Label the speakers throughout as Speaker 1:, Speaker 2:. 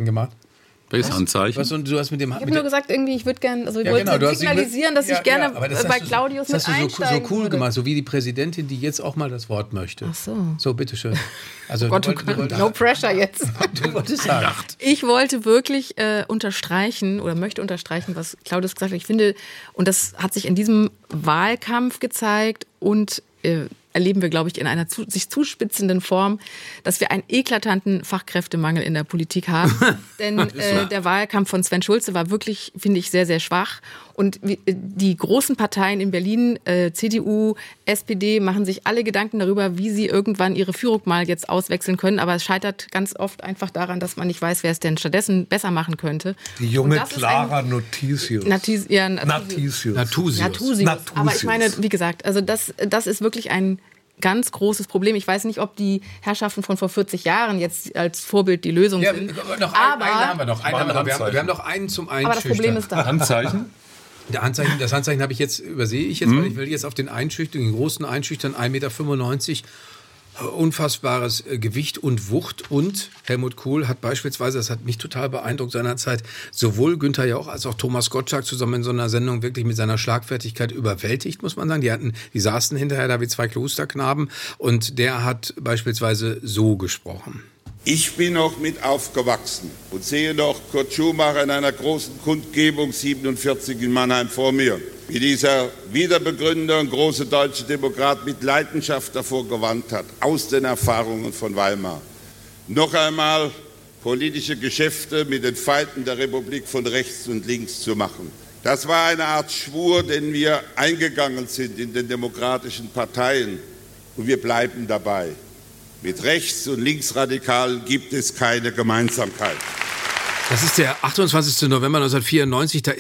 Speaker 1: Handzeichen gemacht?
Speaker 2: Welches Handzeichen?
Speaker 1: Du hast mit dem
Speaker 3: Ich habe nur gesagt, irgendwie, ich würde gerne, also ich wollte signalisieren, dass ich gerne bei Claudius mit einsteigen
Speaker 1: Das hast du so cool gemacht, so wie die Präsidentin, die jetzt auch mal das Wort möchte.
Speaker 3: Ach so.
Speaker 1: So, bitteschön. Also,
Speaker 3: no pressure jetzt.
Speaker 1: Du wolltest sagen.
Speaker 3: Ich wollte wirklich möchte unterstreichen, was Claudius gesagt hat. Ich finde, und das hat sich in diesem Wahlkampf gezeigt und erleben wir, glaube ich, in einer sich zuspitzenden Form, dass wir einen eklatanten Fachkräftemangel in der Politik haben. Denn der Wahlkampf von Sven Schulze war wirklich, finde ich, sehr, sehr schwach. Und die großen Parteien in Berlin, CDU, SPD, machen sich alle Gedanken darüber, wie sie irgendwann ihre Führung mal jetzt auswechseln können. Aber es scheitert ganz oft einfach daran, dass man nicht weiß, wer es denn stattdessen besser machen könnte.
Speaker 4: Die junge Clara Notisius.
Speaker 3: Nathusius. Aber ich meine, wie gesagt, also das ist wirklich ein ganz großes Problem. Ich weiß nicht, ob die Herrschaften von vor 40 Jahren jetzt als Vorbild die Lösung sind.
Speaker 1: Einen haben wir noch. Wir haben noch einen zum Einschüchtern.
Speaker 3: Aber das Problem ist da.
Speaker 2: Handzeichen?
Speaker 1: Das Handzeichen übersehe ich jetzt, weil ich will jetzt auf den großen Einschüchtern 1,95 Meter, unfassbares Gewicht und Wucht. Und Helmut Kohl hat beispielsweise, das hat mich total beeindruckt seinerzeit, sowohl Günther Jauch als auch Thomas Gottschalk zusammen in so einer Sendung wirklich mit seiner Schlagfertigkeit überwältigt, muss man sagen. Die saßen hinterher da wie zwei Klosterknaben und der hat beispielsweise so gesprochen.
Speaker 5: Ich bin noch mit aufgewachsen und sehe noch Kurt Schumacher in einer großen Kundgebung 1947 in Mannheim vor mir, wie dieser Wiederbegründer und große deutsche Demokrat mit Leidenschaft davor gewarnt hat, aus den Erfahrungen von Weimar. Noch einmal politische Geschäfte mit den Feinden der Republik von rechts und links zu machen. Das war eine Art Schwur, den wir eingegangen sind in den demokratischen Parteien. Und wir bleiben dabei. Mit Rechts- und Linksradikalen gibt es keine Gemeinsamkeit.
Speaker 1: Das ist der 28. November 1994, da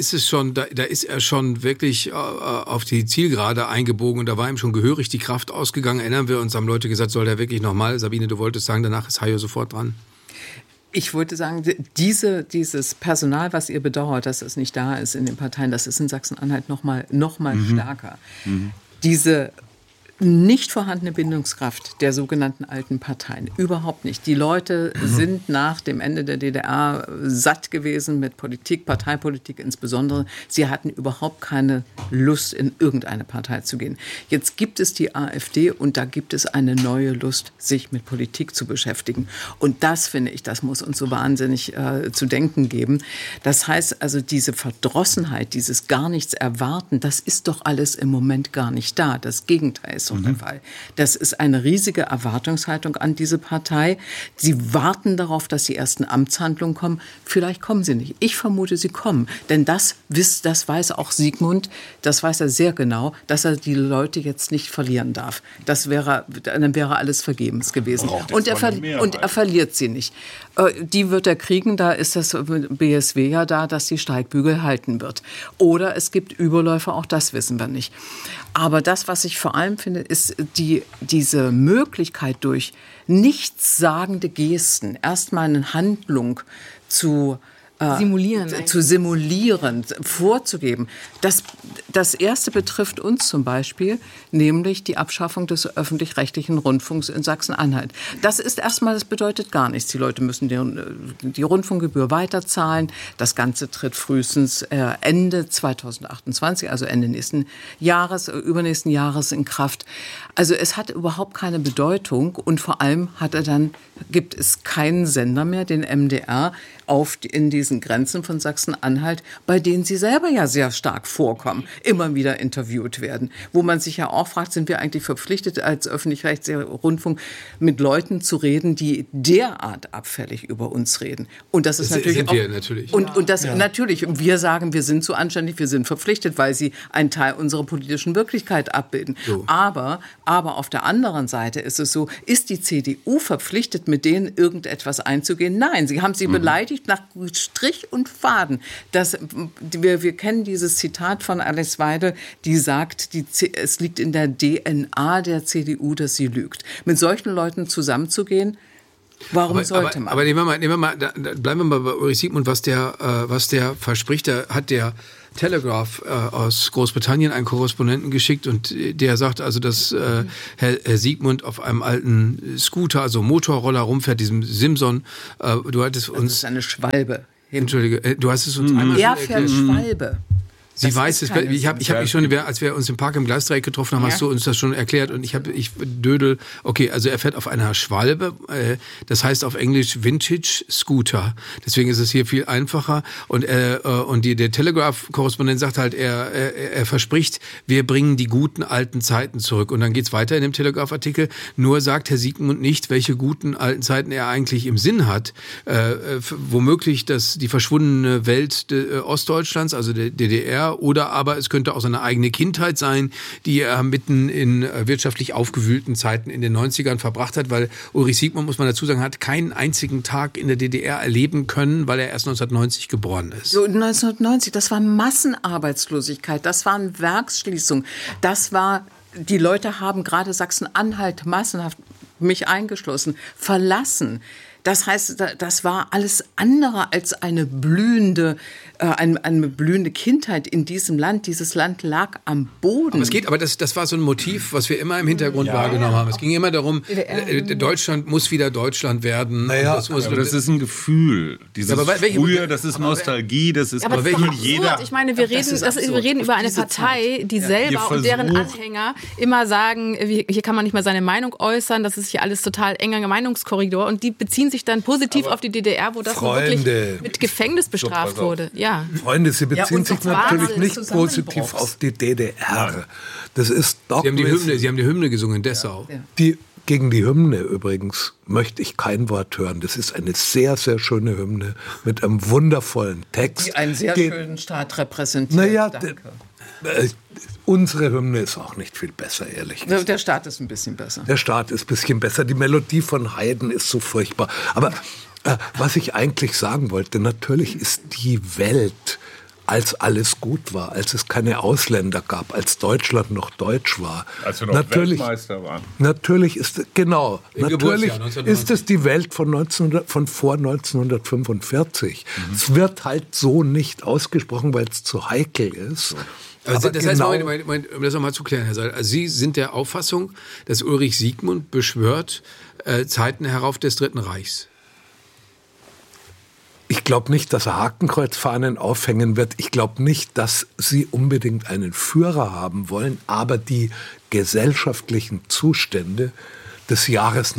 Speaker 1: ist er schon wirklich auf die Zielgerade eingebogen und da war ihm schon gehörig die Kraft ausgegangen. Erinnern wir uns, haben Leute gesagt, soll der wirklich nochmal? Sabine, du wolltest sagen, danach ist Hajo sofort dran.
Speaker 6: Ich wollte sagen, dieses Personal, was ihr bedauert, dass es nicht da ist in den Parteien, das ist in Sachsen-Anhalt noch mal stärker. Diese nicht vorhandene Bindungskraft der sogenannten alten Parteien. Überhaupt nicht. Die Leute sind nach dem Ende der DDR satt gewesen mit Politik, Parteipolitik insbesondere. Sie hatten überhaupt keine Lust, in irgendeine Partei zu gehen. Jetzt gibt es die AfD und da gibt es eine neue Lust, sich mit Politik zu beschäftigen. Und das, finde ich, das muss uns so wahnsinnig zu denken geben. Das heißt also, diese Verdrossenheit, dieses gar nichts erwarten, das ist doch alles im Moment gar nicht da. Das Gegenteil ist der Fall. Das ist eine riesige Erwartungshaltung an diese Partei. Sie warten darauf, dass die ersten Amtshandlungen kommen. Vielleicht kommen sie nicht. Ich vermute, sie kommen. Denn das weiß auch Sigmund, das weiß er sehr genau, dass er die Leute jetzt nicht verlieren darf. Dann wäre alles vergebens gewesen. Und er verliert sie nicht. Die wird er kriegen, da ist das BSW ja da, dass die Steigbügel halten wird. Oder es gibt Überläufer, auch das wissen wir nicht. Aber das, was ich vor allem finde, ist diese Möglichkeit durch nichtssagende Gesten erstmal eine Handlung zu simulieren, vorzugeben. Das Erste betrifft uns zum Beispiel, nämlich die Abschaffung des öffentlich-rechtlichen Rundfunks in Sachsen-Anhalt. Das bedeutet gar nichts. Die Leute müssen die Rundfunkgebühr weiterzahlen. Das Ganze tritt frühestens Ende 2028, also Ende übernächsten Jahres in Kraft. Also es hat überhaupt keine Bedeutung und vor allem gibt es keinen Sender mehr, den MDR, in diesen Grenzen von Sachsen-Anhalt, bei denen sie selber ja sehr stark vorkommen, immer wieder interviewt werden. Wo man sich ja auch fragt, sind wir eigentlich verpflichtet, als öffentlich-rechtlicher Rundfunk mit Leuten zu reden, die derart abfällig über uns reden. Und das ist natürlich auch...
Speaker 1: Natürlich.
Speaker 6: Und das natürlich. Wir sagen, wir sind so anständig, wir sind verpflichtet, weil sie einen Teil unserer politischen Wirklichkeit abbilden. So. Aber auf der anderen Seite ist es so, ist die CDU verpflichtet, mit denen irgendetwas einzugehen? Nein, sie haben sie beleidigt nach Strich und Faden. Wir kennen dieses Zitat von Alice Weidel, die sagt, es liegt in der DNA der CDU, dass sie lügt. Mit solchen Leuten zusammenzugehen, warum sollte man?
Speaker 1: Aber bleiben wir mal bei Ulrich Siegmund, was der verspricht. Da hat der Telegraph aus Großbritannien einen Korrespondenten geschickt und der sagt also, dass Herr Siegmund auf einem alten Scooter, also Motorroller rumfährt, diesem Simson. Du hattest uns...
Speaker 6: Das ist eine Schwalbe.
Speaker 1: Entschuldige, du hast es uns einmal
Speaker 6: Er fährt Schwalbe.
Speaker 1: Sie weiß es. Ich habe mich schon, als wir uns im Park im Gleisdreieck getroffen haben, hast du uns das schon erklärt und ich dödel. Okay, also er fährt auf einer Schwalbe. Das heißt auf Englisch Vintage Scooter. Deswegen ist es hier viel einfacher. Und der Telegraph-Korrespondent sagt halt, er verspricht, wir bringen die guten alten Zeiten zurück. Und dann geht's weiter in dem Telegraph-Artikel. Nur sagt Herr Siegmund nicht, welche guten alten Zeiten er eigentlich im Sinn hat. Womöglich die verschwundene Welt Ostdeutschlands, also der DDR. Oder aber es könnte auch seine eigene Kindheit sein, die er mitten in wirtschaftlich aufgewühlten Zeiten in den 90ern verbracht hat, weil Ulrich Siegmund, muss man dazu sagen, hat keinen einzigen Tag in der DDR erleben können, weil er erst 1990 geboren ist.
Speaker 6: So 1990, das war Massenarbeitslosigkeit, das waren Werksschließungen, die Leute haben gerade Sachsen-Anhalt massenhaft, mich eingeschlossen, verlassen. Das heißt, das war alles andere als eine blühende Kindheit in diesem Land. Dieses Land lag am Boden.
Speaker 1: Aber das war so ein Motiv, was wir immer im Hintergrund wahrgenommen haben. Es ging immer darum, Deutschland muss wieder Deutschland werden.
Speaker 2: Naja, das ist ein Gefühl. Früher, das ist Nostalgie, das ist...
Speaker 3: Aber jeder. Ich meine, wir reden über eine Partei, die selber und deren Anhänger immer sagen, hier kann man nicht mehr seine Meinung äußern, das ist hier alles total enger Meinungskorridor und die beziehen sich dann positiv auf die DDR, wo das wirklich mit Gefängnis bestraft wurde. Ja.
Speaker 4: Freunde, Sie beziehen sich natürlich nicht positiv auf die DDR. Das ist doch.
Speaker 1: Sie haben die Hymne gesungen in Dessau.
Speaker 4: Ja. Gegen die Hymne übrigens möchte ich kein Wort hören. Das ist eine sehr, sehr schöne Hymne mit einem wundervollen Text.
Speaker 6: Die einen sehr schönen Staat repräsentiert.
Speaker 4: Naja, unsere Hymne ist auch nicht viel besser, ehrlich gesagt.
Speaker 6: Der Staat ist ein bisschen besser.
Speaker 4: Der Staat ist ein bisschen besser. Die Melodie von Haydn ist so furchtbar. Aber was ich eigentlich sagen wollte, natürlich ist die Welt, als alles gut war, als es keine Ausländer gab, als Deutschland noch deutsch war. Als wir noch Weltmeister waren. Natürlich ist es die Welt von vor 1945. Es wird halt so nicht ausgesprochen, weil es zu heikel ist.
Speaker 1: Also das heißt, um das nochmal zu klären, Herr Seidel, also Sie sind der Auffassung, dass Ulrich Siegmund beschwört Zeiten herauf des Dritten Reichs.
Speaker 4: Ich glaube nicht, dass er Hakenkreuzfahnen aufhängen wird. Ich glaube nicht, dass sie unbedingt einen Führer haben wollen. Aber die gesellschaftlichen Zustände des Jahres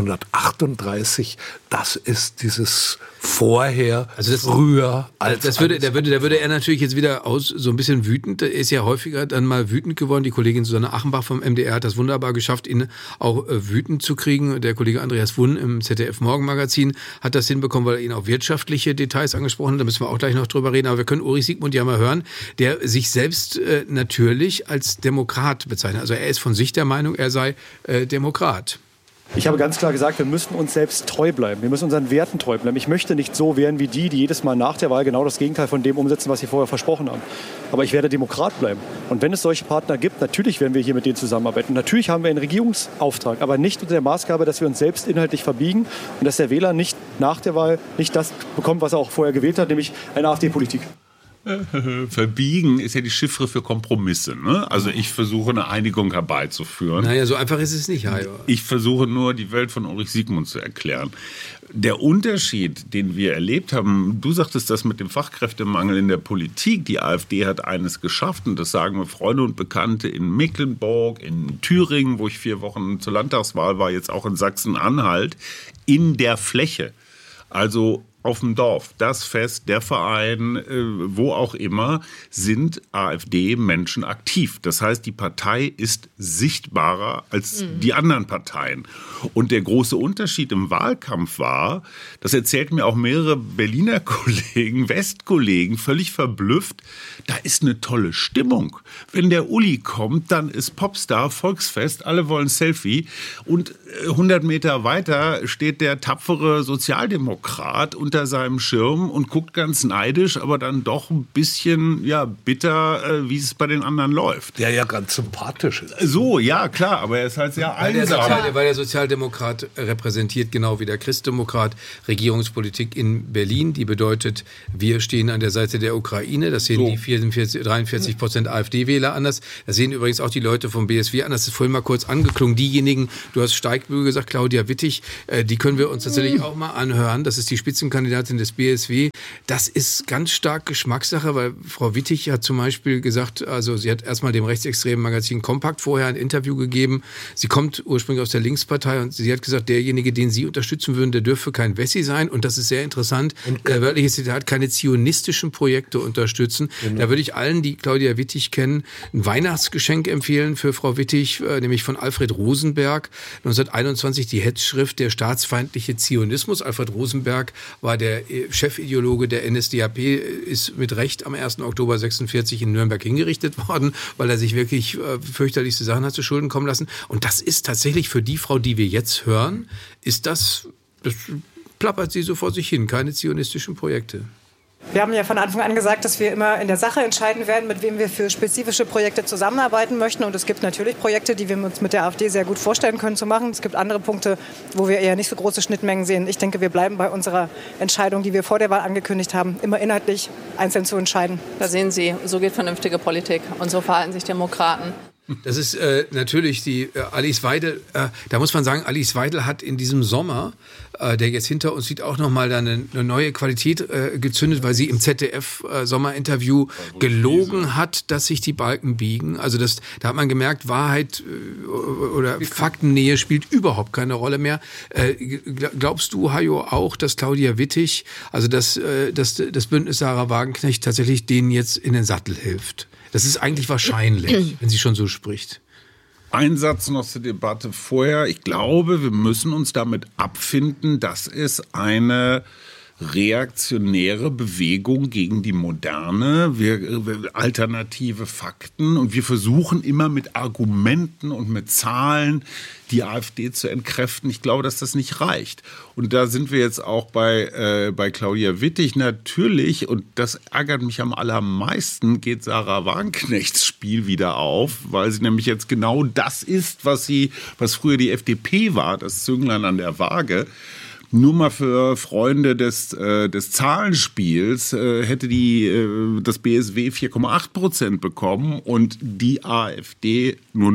Speaker 4: 1938, das ist dieses vorher, früher.
Speaker 1: Da würde er natürlich jetzt wieder so ein bisschen wütend. Er ist ja häufiger dann mal wütend geworden. Die Kollegin Susanne Achenbach vom MDR hat das wunderbar geschafft, ihn auch wütend zu kriegen. Der Kollege Andreas Wunn im ZDF-Morgenmagazin hat das hinbekommen, weil er ihn auf wirtschaftliche Details angesprochen hat. Da müssen wir auch gleich noch drüber reden. Aber wir können Ulrich Siegmund ja mal hören, der sich selbst natürlich als Demokrat bezeichnet. Also er ist von sich der Meinung, er sei Demokrat.
Speaker 7: Ich habe ganz klar gesagt, wir müssen uns selbst treu bleiben. Wir müssen unseren Werten treu bleiben. Ich möchte nicht so werden wie die jedes Mal nach der Wahl genau das Gegenteil von dem umsetzen, was sie vorher versprochen haben. Aber ich werde Demokrat bleiben. Und wenn es solche Partner gibt, natürlich werden wir hier mit denen zusammenarbeiten. Und natürlich haben wir einen Regierungsauftrag, aber nicht unter der Maßgabe, dass wir uns selbst inhaltlich verbiegen und dass der Wähler nicht nach der Wahl nicht das bekommt, was er auch vorher gewählt hat, nämlich eine AfD-Politik.
Speaker 2: Verbiegen ist ja die Chiffre für Kompromisse. Ne? Also ich versuche eine Einigung herbeizuführen.
Speaker 1: Naja, so einfach ist es nicht, Hajo.
Speaker 2: Ich versuche nur, die Welt von Ulrich Siegmund zu erklären. Der Unterschied, den wir erlebt haben, du sagtest das mit dem Fachkräftemangel in der Politik. Die AfD hat eines geschafft und das sagen wir Freunde und Bekannte in Mecklenburg, in Thüringen, wo ich 4 Wochen zur Landtagswahl war, jetzt auch in Sachsen-Anhalt, in der Fläche. Also auf dem Dorf, das Fest, der Verein, wo auch immer, sind AfD-Menschen aktiv. Das heißt, die Partei ist sichtbarer als die anderen Parteien. Und der große Unterschied im Wahlkampf war, das erzählten mir auch mehrere Berliner Kollegen, Westkollegen, völlig verblüfft, da ist eine tolle Stimmung. Wenn der Uli kommt, dann ist Popstar, Volksfest, alle wollen Selfie und 100 Meter weiter steht der tapfere Sozialdemokrat und unter seinem Schirm und guckt ganz neidisch, aber dann doch ein bisschen bitter, wie es bei den anderen läuft.
Speaker 4: Der ja ganz sympathisch ist.
Speaker 2: So, ja, klar, aber er ist halt sehr einsam.
Speaker 1: Weil der Sozialdemokrat repräsentiert, genau wie der Christdemokrat, Regierungspolitik in Berlin. Die bedeutet, wir stehen an der Seite der Ukraine. Das sehen die 43% AfD-Wähler anders. Das sehen übrigens auch die Leute vom BSW anders. Das ist vorhin mal kurz angeklungen. Diejenigen, du hast Steigbügel gesagt, Claudia Wittig, die können wir uns tatsächlich auch mal anhören. Das ist die Spitzenkandidatin des BSW. Das ist ganz stark Geschmackssache, weil Frau Wittig hat zum Beispiel gesagt, also sie hat erstmal dem rechtsextremen Magazin Kompakt vorher ein Interview gegeben. Sie kommt ursprünglich aus der Linkspartei und sie hat gesagt, derjenige, den sie unterstützen würden, der dürfe kein Wessi sein. Und das ist sehr interessant. Wörtliches Zitat, keine zionistischen Projekte unterstützen. Genau. Da würde ich allen, die Claudia Wittig kennen, ein Weihnachtsgeschenk empfehlen für Frau Wittig, nämlich von Alfred Rosenberg, 1921 die Hetzschrift Der staatsfeindliche Zionismus. Alfred Rosenberg war der Chefideologe der NSDAP, ist mit Recht am 1. Oktober 1946 in Nürnberg hingerichtet worden, weil er sich wirklich fürchterlichste Sachen hat zu Schulden kommen lassen. Und das ist tatsächlich für die Frau, die wir jetzt hören, das plappert sie so vor sich hin, keine zionistischen Projekte.
Speaker 8: Wir haben ja von Anfang an gesagt, dass wir immer in der Sache entscheiden werden, mit wem wir für spezifische Projekte zusammenarbeiten möchten. Und es gibt natürlich Projekte, die wir uns mit der AfD sehr gut vorstellen können zu machen. Es gibt andere Punkte, wo wir eher nicht so große Schnittmengen sehen. Ich denke, wir bleiben bei unserer Entscheidung, die wir vor der Wahl angekündigt haben, immer inhaltlich einzeln zu entscheiden.
Speaker 3: Da sehen Sie, so geht vernünftige Politik und so verhalten sich Demokraten.
Speaker 1: Das ist natürlich die Alice Weidel. Da muss man sagen, Alice Weidel hat in diesem Sommer, der jetzt hinter uns liegt, auch nochmal eine neue Qualität gezündet, weil sie im ZDF-Sommerinterview gelogen hat, dass sich die Balken biegen. Also da hat man gemerkt, Wahrheit oder Faktennähe spielt überhaupt keine Rolle mehr. Glaubst du, Hajo, auch, dass Claudia Wittig, also dass das Bündnis Sarah Wagenknecht tatsächlich denen jetzt in den Sattel hilft? Das ist eigentlich wahrscheinlich, wenn sie schon so spricht.
Speaker 2: Ein Satz noch zur Debatte vorher. Ich glaube, wir müssen uns damit abfinden, dass es eine reaktionäre Bewegung gegen die Moderne, alternative Fakten, und wir versuchen immer mit Argumenten und mit Zahlen die AfD zu entkräften. Ich glaube, dass das nicht reicht. Und da sind wir jetzt auch bei Claudia Wittig. Natürlich, und das ärgert mich am allermeisten, geht Sarah Wagenknechts Spiel wieder auf, weil sie nämlich jetzt genau das ist, was früher die FDP war, das Zünglein an der Waage. Nur mal für Freunde des Zahlenspiels hätte das BSW 4,8% bekommen und die AfD nur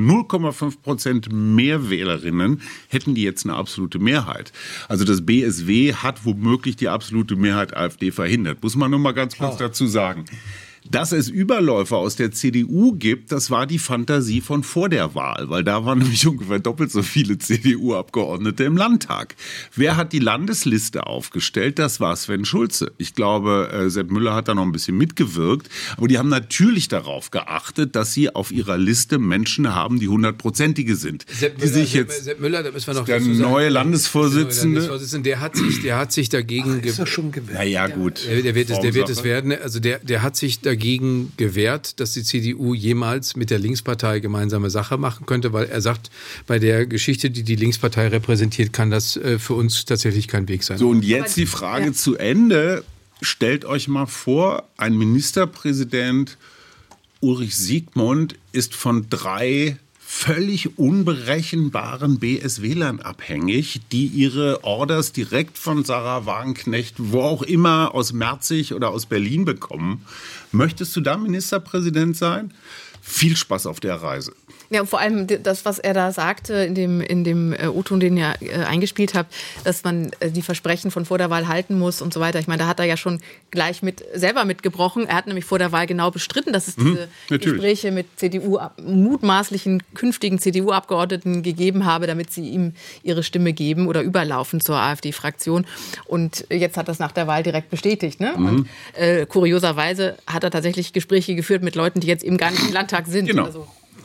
Speaker 2: 0,5% mehr Wählerinnen, hätten die jetzt eine absolute Mehrheit. Also das BSW hat womöglich die absolute Mehrheit AfD verhindert. Muss man nur mal ganz kurz dazu sagen. Dass es Überläufer aus der CDU gibt, das war die Fantasie von vor der Wahl, weil da waren nämlich ungefähr doppelt so viele CDU-Abgeordnete im Landtag. Wer hat die Landesliste aufgestellt? Das war Sven Schulze. Ich glaube, Sepp Müller hat da noch ein bisschen mitgewirkt, aber die haben natürlich darauf geachtet, dass sie auf ihrer Liste Menschen haben, die 100%ige sind.
Speaker 1: Sepp Müller, da müssen wir noch
Speaker 2: der neue Landesvorsitzende.
Speaker 1: Der hat sich dagegen
Speaker 4: ist er schon gewählt?
Speaker 2: Naja, gut.
Speaker 1: Der wird es werden. Also der hat sich dagegen gewehrt, dass die CDU jemals mit der Linkspartei gemeinsame Sache machen könnte, weil er sagt, bei der Geschichte, die Linkspartei repräsentiert, kann das für uns tatsächlich kein Weg sein.
Speaker 2: So, und jetzt die Frage zu Ende. Stellt euch mal vor, ein Ministerpräsident Ulrich Siegmund ist von 3 völlig unberechenbaren BSWlern abhängig, die ihre Orders direkt von Sarah Wagenknecht, wo auch immer, aus Merzig oder aus Berlin bekommen. Möchtest du da Ministerpräsident sein? Viel Spaß auf der Reise.
Speaker 3: Ja, und vor allem das, was er da sagte in dem O-Ton, den ihr eingespielt habt, dass man die Versprechen von vor der Wahl halten muss und so weiter. Ich meine, da hat er ja schon gleich selber mitgebrochen. Er hat nämlich vor der Wahl genau bestritten, dass es diese Gespräche mit mutmaßlichen künftigen CDU-Abgeordneten gegeben habe, damit sie ihm ihre Stimme geben oder überlaufen zur AfD-Fraktion. Und jetzt hat das nach der Wahl direkt bestätigt. Ne? Und kurioserweise hat er tatsächlich Gespräche geführt mit Leuten, die jetzt eben gar nicht im Landtag sind.
Speaker 2: Genau.
Speaker 3: Also,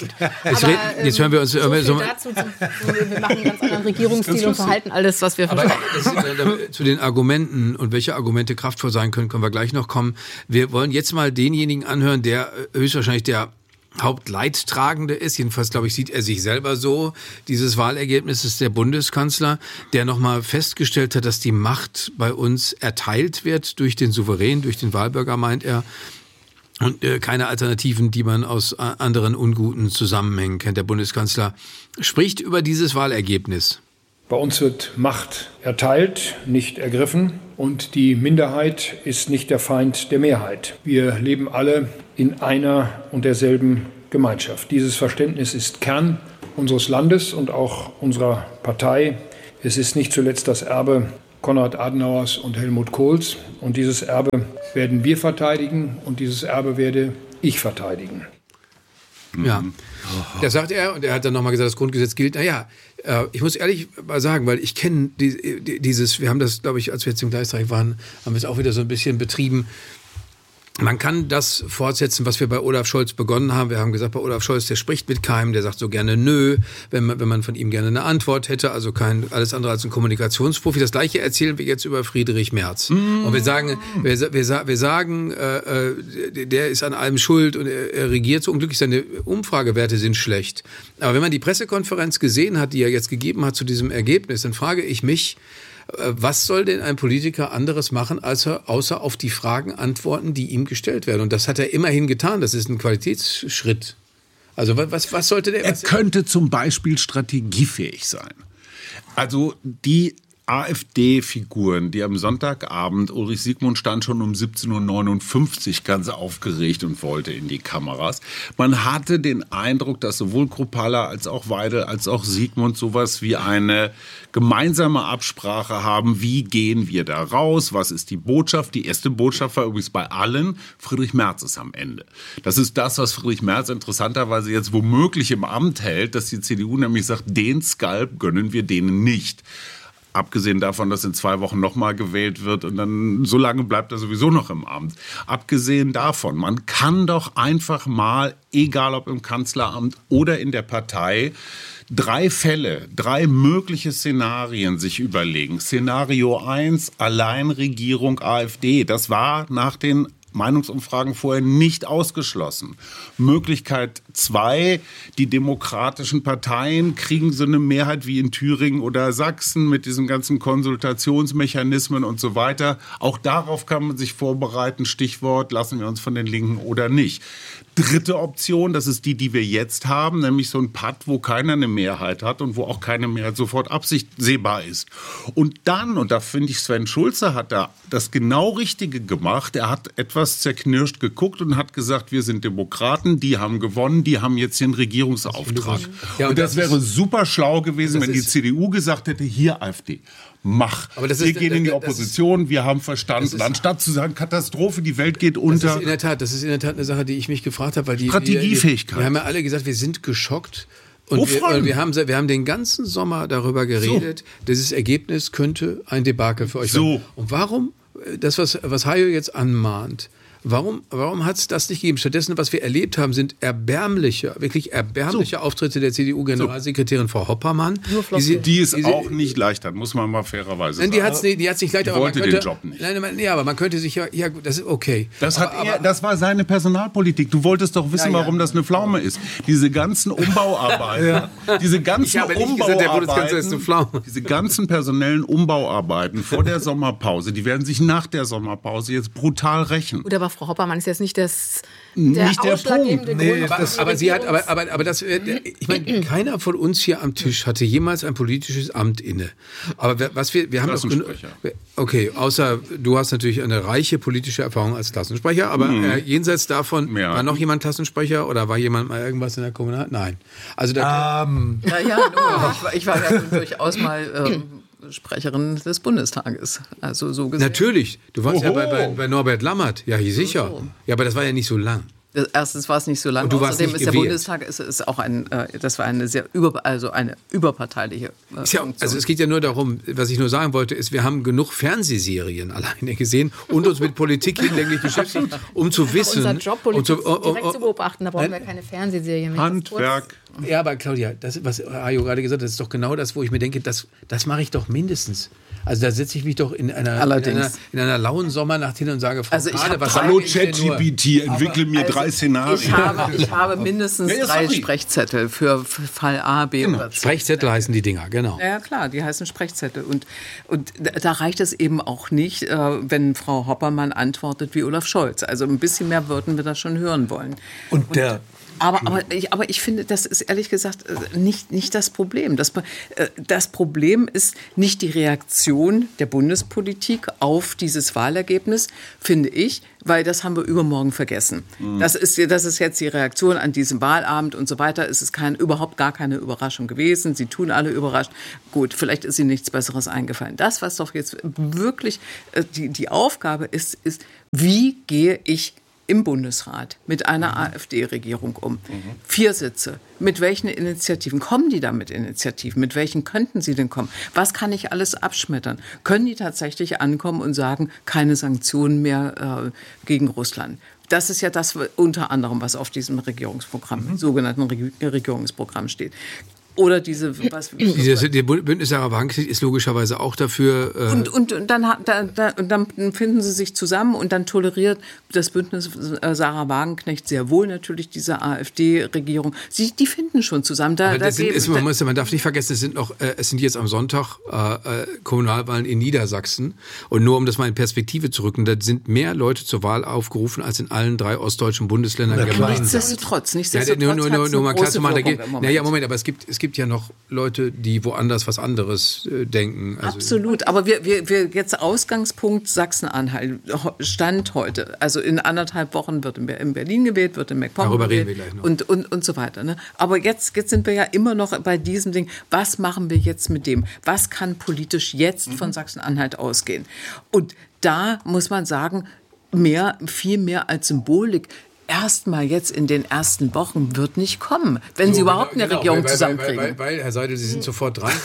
Speaker 1: jetzt hören wir uns
Speaker 3: so viel dazu, wir machen einen ganz anderen Regierungsstil und verhalten alles, was wir versprechen.
Speaker 1: Zu den Argumenten und welche Argumente kraftvoll sein können wir gleich noch kommen. Wir wollen jetzt mal denjenigen anhören, der höchstwahrscheinlich der Hauptleidtragende ist, jedenfalls glaube ich, sieht er sich selber so, dieses Wahlergebnis ist der Bundeskanzler, der nochmal festgestellt hat, dass die Macht bei uns erteilt wird durch den Souverän, durch den Wahlbürger, meint er. Und keine Alternativen, die man aus anderen unguten Zusammenhängen kennt. Der Bundeskanzler spricht über dieses Wahlergebnis.
Speaker 9: Bei uns wird Macht erteilt, nicht ergriffen. Und die Minderheit ist nicht der Feind der Mehrheit. Wir leben alle in einer und derselben Gemeinschaft. Dieses Verständnis ist Kern unseres Landes und auch unserer Partei. Es ist nicht zuletzt das Erbe Konrad Adenauers und Helmut Kohls. Und dieses Erbe werden wir verteidigen und dieses Erbe werde ich verteidigen.
Speaker 1: Ja, das sagt er und er hat dann nochmal gesagt, das Grundgesetz gilt. Naja, ich muss ehrlich mal sagen, weil ich kenne dieses, wir haben das, glaube ich, als wir jetzt im Gleisdreieck waren, haben wir es auch wieder so ein bisschen betrieben. Man kann das fortsetzen, was wir bei Olaf Scholz begonnen haben. Wir haben gesagt, bei Olaf Scholz, der spricht mit keinem, der sagt so gerne nö, wenn man von ihm gerne eine Antwort hätte, also alles andere als ein Kommunikationsprofi. Das Gleiche erzählen wir jetzt über Friedrich Merz. Und wir sagen, der ist an allem schuld und er regiert so unglücklich, seine Umfragewerte sind schlecht. Aber wenn man die Pressekonferenz gesehen hat, die er jetzt gegeben hat zu diesem Ergebnis, dann frage ich mich, was soll denn ein Politiker anderes machen, außer auf die Fragen antworten, die ihm gestellt werden? Und das hat er immerhin getan. Das ist ein Qualitätsschritt. Also was sollte der?
Speaker 2: Er könnte zum Beispiel strategiefähig sein. Also die AfD-Figuren, die am Sonntagabend, Ulrich Siegmund stand schon um 17.59 Uhr ganz aufgeregt und wollte in die Kameras. Man hatte den Eindruck, dass sowohl Kruppalla als auch Weidel als auch Siegmund sowas wie eine gemeinsame Absprache haben. Wie gehen wir da raus? Was ist die Botschaft? Die erste Botschaft war übrigens bei allen, Friedrich Merz ist am Ende. Das ist das, was Friedrich Merz interessanterweise jetzt womöglich im Amt hält, dass die CDU nämlich sagt, den Skalp gönnen wir denen nicht. Abgesehen davon, dass in 2 Wochen nochmal gewählt wird und dann so lange bleibt er sowieso noch im Amt. Abgesehen davon, man kann doch einfach mal, egal ob im Kanzleramt oder in der Partei, 3 Fälle, 3 mögliche Szenarien sich überlegen. Szenario 1, Alleinregierung AfD. Das war nach den Meinungsumfragen vorher nicht ausgeschlossen. Möglichkeit 2, die demokratischen Parteien kriegen so eine Mehrheit wie in Thüringen oder Sachsen mit diesen ganzen Konsultationsmechanismen und so weiter. Auch darauf kann man sich vorbereiten. Stichwort, lassen wir uns von den Linken oder nicht. Dritte Option, das ist die wir jetzt haben, nämlich so ein Patt, wo keiner eine Mehrheit hat und wo auch keine Mehrheit sofort absehbar ist. Und dann, und da finde ich, Sven Schulze hat da das genau Richtige gemacht, er hat etwas zerknirscht geguckt und hat gesagt, wir sind Demokraten, die haben gewonnen, die haben jetzt den Regierungsauftrag. Ja, und das wäre super schlau gewesen, wenn die CDU gesagt hätte, hier AfD. Mach. Wir gehen in die Opposition, wir haben verstanden. Anstatt zu sagen, Katastrophe, die Welt geht unter.
Speaker 1: Das ist in der Tat eine Sache, die ich mich gefragt habe. Weil
Speaker 2: Strategiefähigkeit.
Speaker 1: Wir haben ja alle gesagt, wir sind geschockt. Und wir haben den ganzen Sommer darüber geredet, dieses Ergebnis könnte ein Debakel für euch werden. Und warum, das was Hajo jetzt anmahnt, Warum hat es das nicht gegeben? Stattdessen, was wir erlebt haben, sind wirklich erbärmliche Auftritte der CDU-Generalsekretärin Frau Hoppermann.
Speaker 2: Die es auch nicht leicht hat, muss man mal fairerweise sagen.
Speaker 1: Die hat es nicht leicht, aber
Speaker 2: wollte den Job nicht.
Speaker 1: Aber man könnte sich ja das ist okay.
Speaker 2: Das war seine Personalpolitik. Du wolltest doch wissen, warum das eine Pflaume ist. Diese ganzen Umbauarbeiten, diese ganzen personellen Umbauarbeiten vor der Sommerpause, die werden sich nach der Sommerpause jetzt brutal rächen.
Speaker 3: Gut, aber Frau Hoppermann ist jetzt nicht der
Speaker 1: ausschlaggebende Grund. Aber sie hat, aber das, ich meine, keiner von uns hier am Tisch hatte jemals ein politisches Amt inne. Aber wir haben doch okay, außer du hast natürlich eine reiche politische Erfahrung als Klassensprecher, aber jenseits davon war noch jemand Klassensprecher oder war jemand mal irgendwas in der Kommunal? Nein. Also
Speaker 6: ich war ja durchaus mal Sprecherin des Bundestages. Also so gesehen.
Speaker 1: Natürlich. Du warst ja bei Norbert Lammert. Ja, sicher. Ja, aber das war ja nicht so lang.
Speaker 6: Erstens war es nicht so lang. Außerdem ist der Bundestag ist auch das war eine sehr eine überparteiliche Funktion.
Speaker 1: Also es geht ja nur darum, was ich nur sagen wollte, ist, wir haben genug Fernsehserien alleine gesehen und uns mit Politik hinlänglich beschäftigt, um zu wissen.
Speaker 3: Unser Job, Politik direkt zu beobachten, da brauchen wir keine Fernsehserien mehr.
Speaker 2: Handwerk.
Speaker 1: Ja, aber Claudia, das, was Hajo gerade gesagt hat, das ist doch genau das, wo ich mir denke, das mache ich doch mindestens Also da setze ich mich doch in einer lauen Sommernacht hin und sage, Frau Kade, was
Speaker 2: Hallo ChatGPT, entwickle mir 3 Szenarien.
Speaker 6: Ich habe mindestens 3 Sprechzettel für Fall A, B oder C.
Speaker 1: Sprechzettel heißen die Dinger, genau.
Speaker 6: Ja klar, die heißen Sprechzettel. Und da reicht es eben auch nicht, wenn Frau Hoppermann antwortet wie Olaf Scholz. Also ein bisschen mehr würden wir da schon hören wollen. Aber ich finde, das ist ehrlich gesagt nicht das Problem. Das Problem ist nicht die Reaktion der Bundespolitik auf dieses Wahlergebnis, finde ich, weil das haben wir übermorgen vergessen. Das ist jetzt die Reaktion an diesem Wahlabend und so weiter. Es ist überhaupt gar keine Überraschung gewesen. Sie tun alle überrascht. Gut, vielleicht ist ihnen nichts Besseres eingefallen. Das, was doch jetzt wirklich die Aufgabe ist, wie gehe ich im Bundesrat mit einer AfD-Regierung um? 4 Sitze. Mit welchen Initiativen? Kommen die da mit Initiativen? Mit welchen könnten sie denn kommen? Was kann ich alles abschmettern? Können die tatsächlich ankommen und sagen, keine Sanktionen mehr gegen Russland? Das ist ja das unter anderem, was auf diesem Regierungsprogramm, sogenannten Regierungsprogramm steht. Oder die
Speaker 1: Bündnis Sarah Wagenknecht ist logischerweise auch dafür.
Speaker 6: Und dann finden sie sich zusammen und dann toleriert das Bündnis Sarah Wagenknecht sehr wohl natürlich diese AfD-Regierung. Die finden schon zusammen.
Speaker 1: Man darf nicht vergessen, es sind jetzt am Sonntag Kommunalwahlen in Niedersachsen. Und nur um das mal in Perspektive zu rücken, da sind mehr Leute zur Wahl aufgerufen als in allen 3 ostdeutschen Bundesländern gemeinsam.
Speaker 6: Nichtsdestotrotz
Speaker 1: nur mal klar zu machen. Moment, aber es gibt ja noch Leute, die woanders was anderes denken.
Speaker 6: Also absolut, aber wir jetzt Ausgangspunkt Sachsen-Anhalt, Stand heute, also in 1,5 Wochen wird in Berlin gewählt, wird in MacPom
Speaker 1: Darüber
Speaker 6: gewählt
Speaker 1: reden wir gleich noch.
Speaker 6: Und so weiter. Ne? Aber jetzt sind wir ja immer noch bei diesem Ding, was machen wir jetzt mit dem? Was kann politisch jetzt von Sachsen-Anhalt ausgehen? Und da muss man sagen, viel mehr als Symbolik erstmal jetzt in den ersten Wochen wird nicht kommen, wenn Sie überhaupt eine Regierung zusammenkriegen.
Speaker 1: Weil, Herr Seidel, Sie sind sofort dran,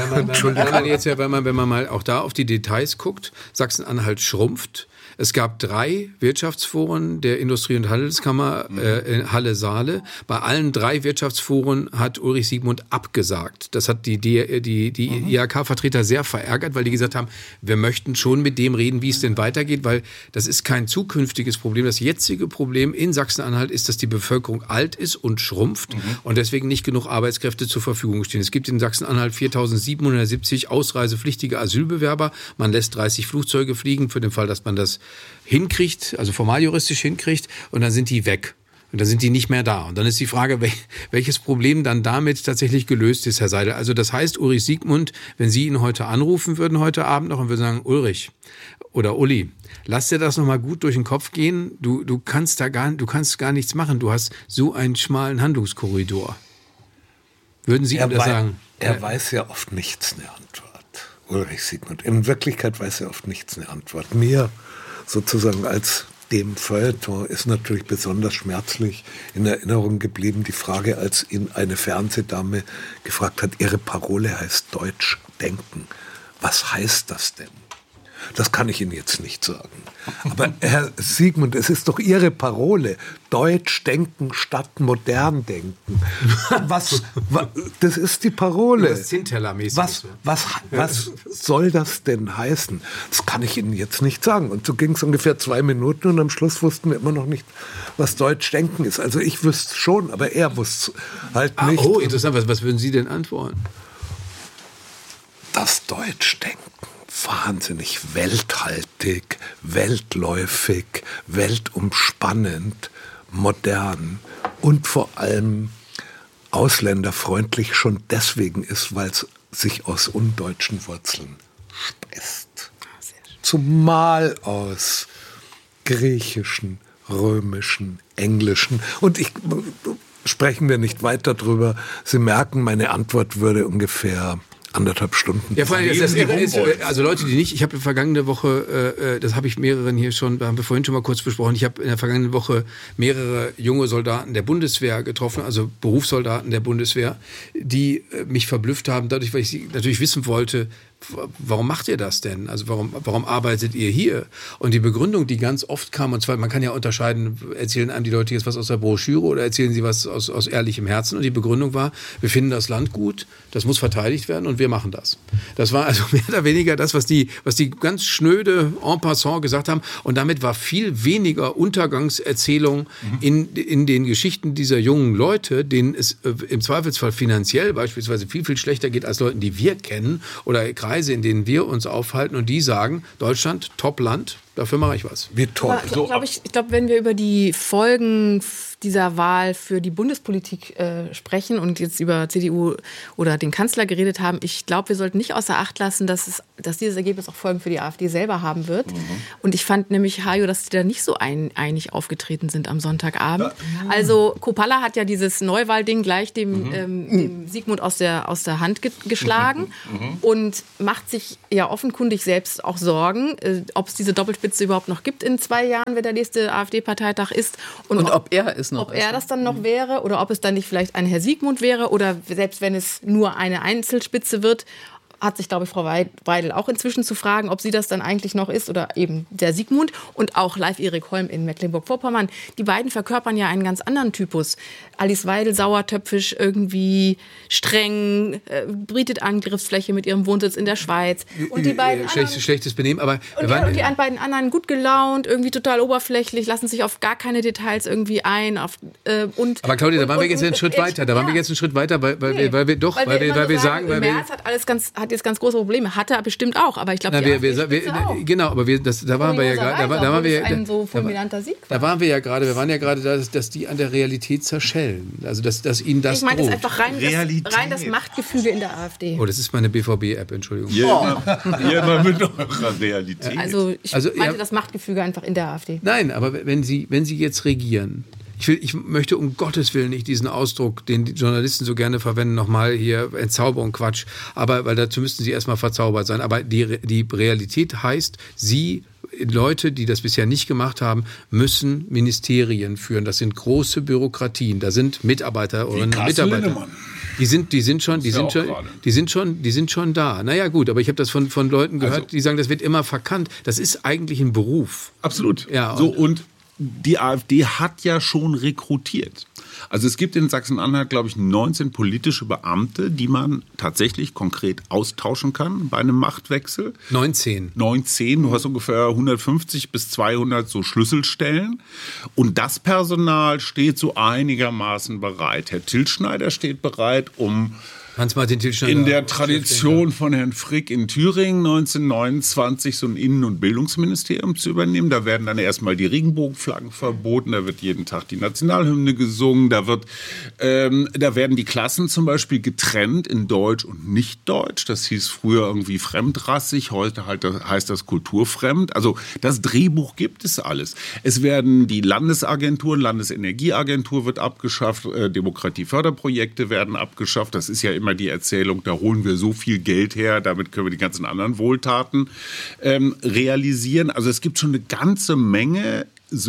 Speaker 1: wenn man mal auch da auf die Details guckt, Sachsen-Anhalt schrumpft. Es gab 3 Wirtschaftsforen der Industrie- und Handelskammer in Halle-Saale. Bei allen 3 Wirtschaftsforen hat Ulrich Siegmund abgesagt. Das hat die IHK-Vertreter sehr verärgert, weil die gesagt haben, wir möchten schon mit dem reden, wie es denn weitergeht, weil das ist kein zukünftiges Problem. Das jetzige Problem in Sachsen-Anhalt ist, dass die Bevölkerung alt ist und schrumpft und deswegen nicht genug Arbeitskräfte zur Verfügung stehen. Es gibt in Sachsen-Anhalt 4.770 ausreisepflichtige Asylbewerber. Man lässt 30 Flugzeuge fliegen für den Fall, dass man das hinkriegt, also formaljuristisch hinkriegt, und dann sind die weg. Und dann sind die nicht mehr da. Und dann ist die Frage, welches Problem dann damit tatsächlich gelöst ist, Herr Seidel. Also das heißt, Ulrich Siegmund, wenn Sie ihn heute anrufen würden, heute Abend noch, und würden sagen, Ulrich oder Uli, lass dir das nochmal gut durch den Kopf gehen. Du kannst gar nichts machen. Du hast so einen schmalen Handlungskorridor. Würden Sie ihm das sagen?
Speaker 4: Er weiß ja oft nichts eine Antwort, Ulrich Siegmund. In Wirklichkeit weiß er oft nichts eine Antwort. Mir sozusagen als dem Feuilleton ist natürlich besonders schmerzlich in Erinnerung geblieben die Frage, als ihn eine Fernsehdame gefragt hat, Ihre Parole heißt Deutsch denken. Was heißt das denn? Das kann ich Ihnen jetzt nicht sagen. Aber Herr Siegmund, es ist doch Ihre Parole. Deutsch denken statt modern denken. Das ist die Parole.
Speaker 1: Das Zinteller-mäßig.
Speaker 4: Was soll das denn heißen? Das kann ich Ihnen jetzt nicht sagen. Und so ging es ungefähr 2 Minuten und am Schluss wussten wir immer noch nicht, was Deutsch denken ist. Also ich wüsste schon, aber er wusste halt nicht.
Speaker 1: Oh, interessant. Was würden Sie denn antworten?
Speaker 4: Das Deutsch denken. Wahnsinnig welthaltig, weltläufig, weltumspannend, modern und vor allem ausländerfreundlich schon deswegen ist, weil es sich aus undeutschen Wurzeln speist. Zumal aus griechischen, römischen, englischen. Und sprechen wir nicht weiter drüber. Sie merken, meine Antwort würde ungefähr 1,5 Stunden.
Speaker 1: Ja, vor allem, also Leute, die nicht, ich habe vergangene Woche, das habe ich mehreren hier schon, da haben wir vorhin schon mal kurz besprochen, ich habe in der vergangenen Woche mehrere junge Soldaten der Bundeswehr getroffen, also Berufssoldaten der Bundeswehr, die mich verblüfft haben, dadurch, weil ich sie natürlich wissen wollte, warum macht ihr das denn? Also warum arbeitet ihr hier? Und die Begründung, die ganz oft kam, und zwar, man kann ja unterscheiden, erzählen einem die Leute jetzt was aus der Broschüre oder erzählen sie was aus ehrlichem Herzen. Und die Begründung war, wir finden das Land gut, das muss verteidigt werden und wir machen das. Das war also mehr oder weniger das, was die ganz schnöde en passant gesagt haben. Und damit war viel weniger Untergangserzählung in den Geschichten dieser jungen Leute, denen es im Zweifelsfall finanziell beispielsweise viel, viel schlechter geht als Leuten, die wir kennen oder Kreise, in denen wir uns aufhalten und die sagen, Deutschland, Top-Land, dafür mache ich was.
Speaker 4: Wie toll.
Speaker 3: Ich glaube, wenn wir über die Folgen dieser Wahl für die Bundespolitik sprechen und jetzt über CDU oder den Kanzler geredet haben, ich glaube, wir sollten nicht außer Acht lassen, dass dieses Ergebnis auch Folgen für die AfD selber haben wird. Und ich fand nämlich, Hajo, dass die da nicht so einig aufgetreten sind am Sonntagabend. Also Kopalla hat ja dieses Neuwahlding gleich dem Sigmund aus der Hand geschlagen und macht sich ja offenkundig selbst auch Sorgen, ob es diese Doppelspitze überhaupt noch gibt in 2 Jahren, wenn der nächste AfD-Parteitag ist. Und ob er es noch ist. Ob er das dann noch wäre oder ob es dann nicht vielleicht ein Herr Sigmund wäre oder selbst wenn es nur eine Einzelspitze wird, hat sich, glaube ich, Frau Weidel auch inzwischen zu fragen, ob sie das dann eigentlich noch ist oder eben der Sigmund und auch Leif-Erik Holm in Mecklenburg-Vorpommern. Die beiden verkörpern ja einen ganz anderen Typus. Alice Weidel, sauertöpfisch, irgendwie streng, bietet Angriffsfläche mit ihrem Wohnsitz in der Schweiz. Und die beiden
Speaker 1: schlechtes Benehmen, aber
Speaker 3: und die beiden anderen gut gelaunt, irgendwie total oberflächlich, lassen sich auf gar keine Details irgendwie ein.
Speaker 1: Aber Claudia, da waren wir jetzt einen Schritt weiter. Da waren wir jetzt einen Schritt weiter, weil wir sagen,
Speaker 3: Merz hat alles hat jetzt ganz große Probleme. Hat er bestimmt auch, aber ich glaube,
Speaker 1: genau, aber da waren wir ja gerade, da waren wir ja gerade, dass die an der Realität zerschellen. Also dass ihnen das droht.
Speaker 3: Ich meine, das ist einfach rein das Machtgefüge in der AfD.
Speaker 1: Oh, das ist meine BVB-App, Entschuldigung.
Speaker 2: Ja, immer mit eurer Realität.
Speaker 3: Also ich meinte das Machtgefüge einfach in der AfD.
Speaker 1: Nein, aber wenn Sie jetzt regieren, ich möchte um Gottes Willen nicht diesen Ausdruck, den die Journalisten so gerne verwenden, nochmal hier Entzauberung, Quatsch. Weil dazu müssten sie erstmal verzaubert sein. Aber die Realität heißt, Leute, die das bisher nicht gemacht haben, müssen Ministerien führen. Das sind große Bürokratien. Da sind Mitarbeiterinnen und Mitarbeiter. Die sind schon da. Naja, gut, aber ich habe das von Leuten gehört, die sagen, das wird immer verkannt. Das ist eigentlich ein Beruf.
Speaker 2: Absolut.
Speaker 1: Ja,
Speaker 2: und die AfD hat ja schon rekrutiert. Also es gibt in Sachsen-Anhalt, glaube ich, 19 politische Beamte, die man tatsächlich konkret austauschen kann bei einem Machtwechsel.
Speaker 1: 19.
Speaker 2: Du hast ungefähr 150 bis 200 so Schlüsselstellen. Und das Personal steht so einigermaßen bereit. Herr Tilschneider steht bereit, um
Speaker 1: Hans-Martin Tilschneider,
Speaker 2: in der Tradition von Herrn Frick in Thüringen 1929 so ein Innen- und Bildungsministerium zu übernehmen. Da werden dann erstmal die Regenbogenflaggen verboten, da wird jeden Tag die Nationalhymne gesungen, da werden die Klassen zum Beispiel getrennt in Deutsch und Nicht-Deutsch. Das hieß früher irgendwie fremdrassig, heute heißt das kulturfremd. Also das Drehbuch gibt es alles. Es werden die Landesenergieagentur wird abgeschafft, Demokratieförderprojekte werden abgeschafft. Das ist ja immer die Erzählung, da holen wir so viel Geld her, damit können wir die ganzen anderen Wohltaten realisieren. Also es gibt schon eine ganze Menge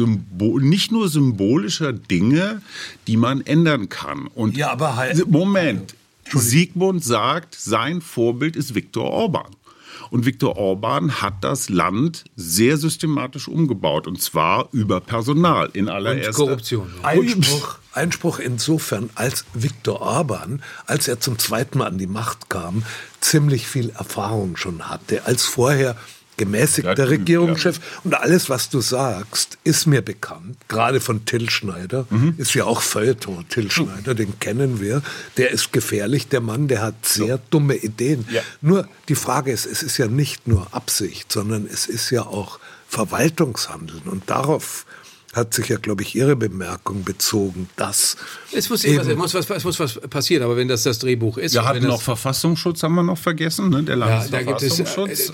Speaker 2: nicht nur symbolischer Dinge, die man ändern kann. Und
Speaker 4: ja, aber halt.
Speaker 2: Moment, Sigmund sagt, sein Vorbild ist Viktor Orban. Und Viktor Orban hat das Land sehr systematisch umgebaut, und zwar über Personal in allererster
Speaker 1: Korruption.
Speaker 4: Einspruch insofern, als Viktor Orban, als er zum zweiten Mal an die Macht kam, ziemlich viel Erfahrung schon hatte, als vorher gemäßigter Regierungschef. Und alles, was du sagst, ist mir bekannt. Gerade von Tilschneider. Ist ja auch Feuilleton. Tilschneider, den kennen wir. Der ist gefährlich, der Mann, der hat sehr dumme Ideen. Ja. Nur die Frage ist, es ist ja nicht nur Absicht, sondern es ist ja auch Verwaltungshandeln. Und darauf hat sich ja, glaube ich, Ihre Bemerkung bezogen, dass
Speaker 1: es muss was passieren, aber wenn das Drehbuch ist...
Speaker 2: Wir hatten noch Verfassungsschutz, haben wir noch vergessen, ne? Der Landesverfassungsschutz,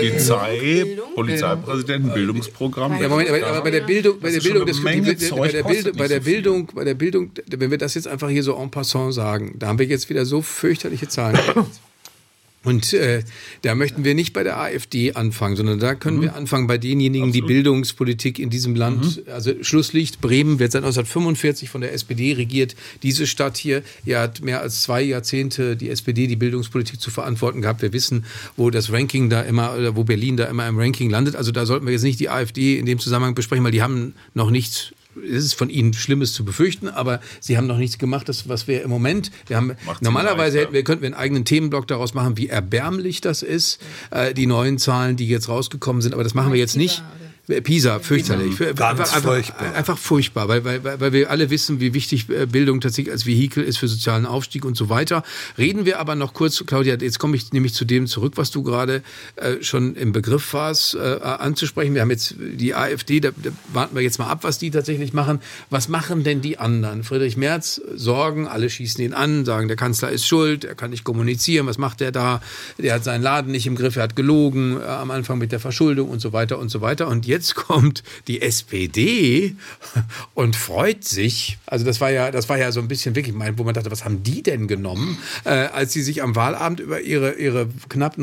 Speaker 2: Polizeipräsidenten, Bildungsprogramm.
Speaker 1: Ja, Moment, aber bei der Bildung, wenn wir das jetzt einfach hier so en passant sagen, da haben wir jetzt wieder so fürchterliche Zahlen. Und da möchten wir nicht bei der AfD anfangen, sondern da können wir anfangen bei denjenigen, die Bildungspolitik in diesem Land, also Schlusslicht, Bremen wird seit 1945 von der SPD regiert. Diese Stadt hier, hat mehr als 2 Jahrzehnte die SPD die Bildungspolitik zu verantworten gehabt. Wir wissen, wo das Ranking da immer, oder wo Berlin da immer im Ranking landet. Also da sollten wir jetzt nicht die AfD in dem Zusammenhang besprechen, weil die haben noch nichts. Es ist von ihnen Schlimmes zu befürchten, aber sie haben noch nichts gemacht, was wir im Moment, normalerweise könnten wir einen eigenen Themenblock daraus machen, wie erbärmlich das ist, die neuen Zahlen, die jetzt rausgekommen sind, aber das machen wir jetzt nicht. Pisa, fürchterlich. Einfach furchtbar, weil wir alle wissen, wie wichtig Bildung tatsächlich als Vehikel ist für sozialen Aufstieg und so weiter. Reden wir aber noch kurz, Claudia, jetzt komme ich nämlich zu dem zurück, was du gerade schon im Begriff warst, anzusprechen. Wir haben jetzt die AfD, da warten wir jetzt mal ab, was die tatsächlich machen. Was machen denn die anderen? Friedrich Merz sorgen, alle schießen ihn an, sagen, der Kanzler ist schuld, er kann nicht kommunizieren, was macht der da? Der hat seinen Laden nicht im Griff, er hat gelogen am Anfang mit der Verschuldung und so weiter und so weiter. Und jetzt kommt die SPD und freut sich. Also das war ja so ein bisschen wirklich, wo man dachte, was haben die denn genommen, als sie sich am Wahlabend über ihre knapp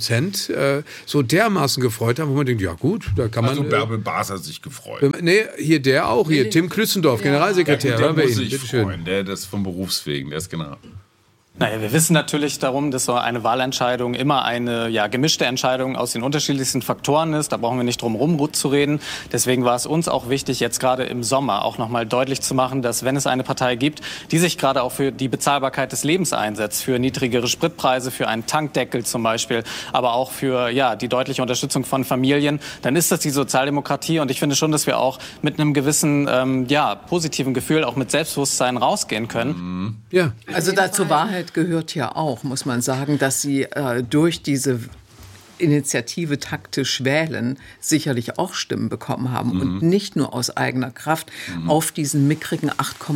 Speaker 1: 9% so dermaßen gefreut haben, wo man denkt, ja gut, da kann man...
Speaker 2: Also Bärbel Baas hat sich gefreut.
Speaker 1: Nee, hier der auch, hier Tim Klützendorf, Generalsekretär.
Speaker 2: Der muss sich freuen, der ist vom Berufswegen, der ist General.
Speaker 10: Naja, wir wissen natürlich darum, dass so eine Wahlentscheidung immer eine gemischte Entscheidung aus den unterschiedlichsten Faktoren ist. Da brauchen wir nicht drum herum zu reden. Deswegen war es uns auch wichtig, jetzt gerade im Sommer auch noch mal deutlich zu machen, dass wenn es eine Partei gibt, die sich gerade auch für die Bezahlbarkeit des Lebens einsetzt, für niedrigere Spritpreise, für einen Tankdeckel zum Beispiel, aber auch für die deutliche Unterstützung von Familien, dann ist das die Sozialdemokratie. Und ich finde schon, dass wir auch mit einem gewissen positiven Gefühl, auch mit Selbstbewusstsein rausgehen können.
Speaker 1: Ja.
Speaker 6: Also dazu Wahrheit gehört ja auch, muss man sagen, dass sie durch diese Initiative taktisch wählen sicherlich auch Stimmen bekommen haben und nicht nur aus eigener Kraft auf diesen mickrigen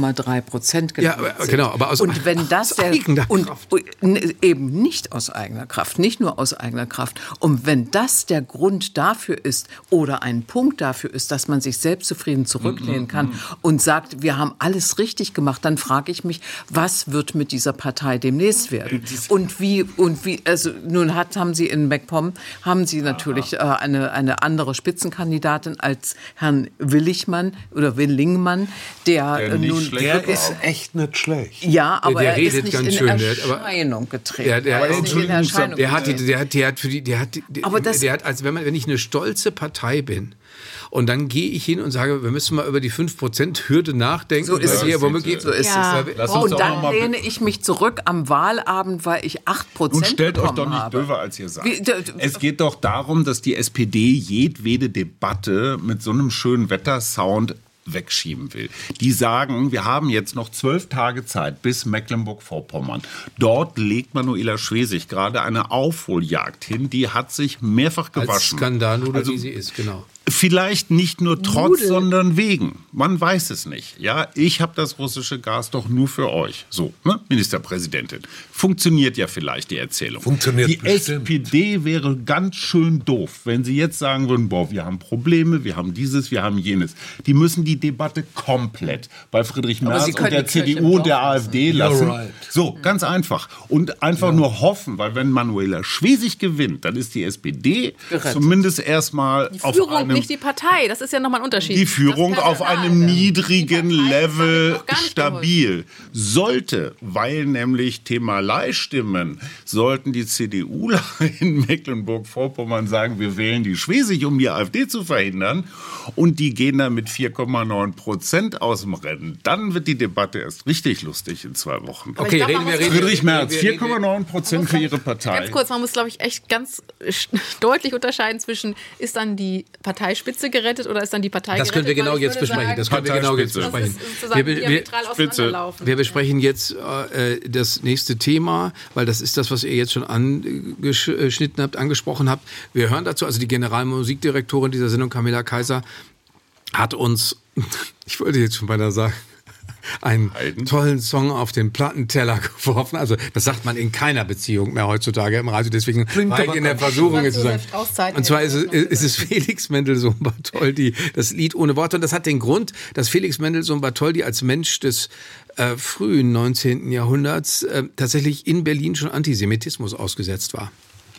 Speaker 6: 8,3% gelandet sind.
Speaker 1: Genau, aber
Speaker 6: und wenn das
Speaker 1: eigener Kraft.
Speaker 6: Eben nicht aus eigener Kraft, nicht nur aus eigener Kraft. Und wenn das der Grund dafür ist oder ein Punkt dafür ist, dass man sich selbstzufrieden zurücklehnen kann und sagt, wir haben alles richtig gemacht, dann frage ich mich, was wird mit dieser Partei demnächst werden? Und wie, also nun haben Sie in MacPom natürlich eine andere Spitzenkandidatin als Herrn Willingmann, der
Speaker 4: ist echt nicht schlecht.
Speaker 6: Ja, aber
Speaker 1: der
Speaker 6: er ist nicht
Speaker 1: ganz
Speaker 6: in
Speaker 1: schön,
Speaker 6: Erscheinung getreten.
Speaker 1: Wenn ich eine stolze Partei bin, und dann gehe ich hin und sage, wir müssen mal über die 5%-Hürde nachdenken.
Speaker 6: So ist es.
Speaker 1: So ist es.
Speaker 6: Und dann lehne ich mich zurück am Wahlabend, weil ich 8%
Speaker 2: Nun stellt euch doch nicht
Speaker 6: habe.
Speaker 2: döver, als ihr sagt. Es geht doch darum, dass die SPD jedwede Debatte mit so einem schönen Wettersound wegschieben will. Die sagen, wir haben jetzt noch 12 Tage Zeit bis Mecklenburg-Vorpommern. Dort legt Manuela Schwesig gerade eine Aufholjagd hin. Die hat sich mehrfach gewaschen.
Speaker 1: Als Skandalnude, wie sie ist, genau.
Speaker 2: Vielleicht nicht nur trotz, sondern wegen. Man weiß es nicht. Ja, ich habe das russische Gas doch nur für euch. So, ne? Ministerpräsidentin. Funktioniert ja vielleicht die Erzählung.
Speaker 4: Funktioniert
Speaker 2: die
Speaker 4: bestimmt.
Speaker 2: SPD wäre ganz schön doof, wenn sie jetzt sagen würden, wir haben Probleme, wir haben dieses, wir haben jenes. Die müssen die Debatte komplett bei Friedrich Merz und der CDU und der AfD lassen.
Speaker 4: Right.
Speaker 2: So, ganz einfach. Und einfach nur hoffen, weil wenn Manuela Schwesig gewinnt, dann ist die SPD zumindest erstmal auf einem...
Speaker 3: Nicht die Partei, das ist ja nochmal ein Unterschied.
Speaker 2: Die Führung auf einem niedrigen Level stabil. Sollte, weil nämlich Thema Leihstimmen, sollten die CDUler in Mecklenburg-Vorpommern sagen, wir wählen die Schwesig, um die AfD zu verhindern, und die gehen dann mit 4,9% aus dem Rennen, dann wird die Debatte erst richtig lustig in 2 Wochen.
Speaker 1: Okay, reden wir.
Speaker 2: Friedrich Merz, 4,9% für ihre Partei.
Speaker 3: Ganz kurz, man muss, glaube ich, echt ganz deutlich unterscheiden zwischen, ist dann die Parteispitze gerettet oder ist dann die Partei gerettet?
Speaker 1: Das können wir genau jetzt besprechen. Wir besprechen jetzt das nächste Thema, weil das ist das, was ihr jetzt schon angesprochen habt. Wir hören dazu, also die Generalmusikdirektorin dieser Sendung, Camilla Kaiser, hat uns, ich wollte jetzt schon beinahe sagen, einen tollen Song auf den Plattenteller geworfen. Also das sagt man in keiner Beziehung mehr heutzutage im Radio. Deswegen war ich in der Versuchung zu sagen. Und zwar ist es Felix Mendelssohn Bartholdy, das Lied ohne Worte. Und das hat den Grund, dass Felix Mendelssohn Bartholdy als Mensch des frühen 19. Jahrhunderts tatsächlich in Berlin schon Antisemitismus ausgesetzt war.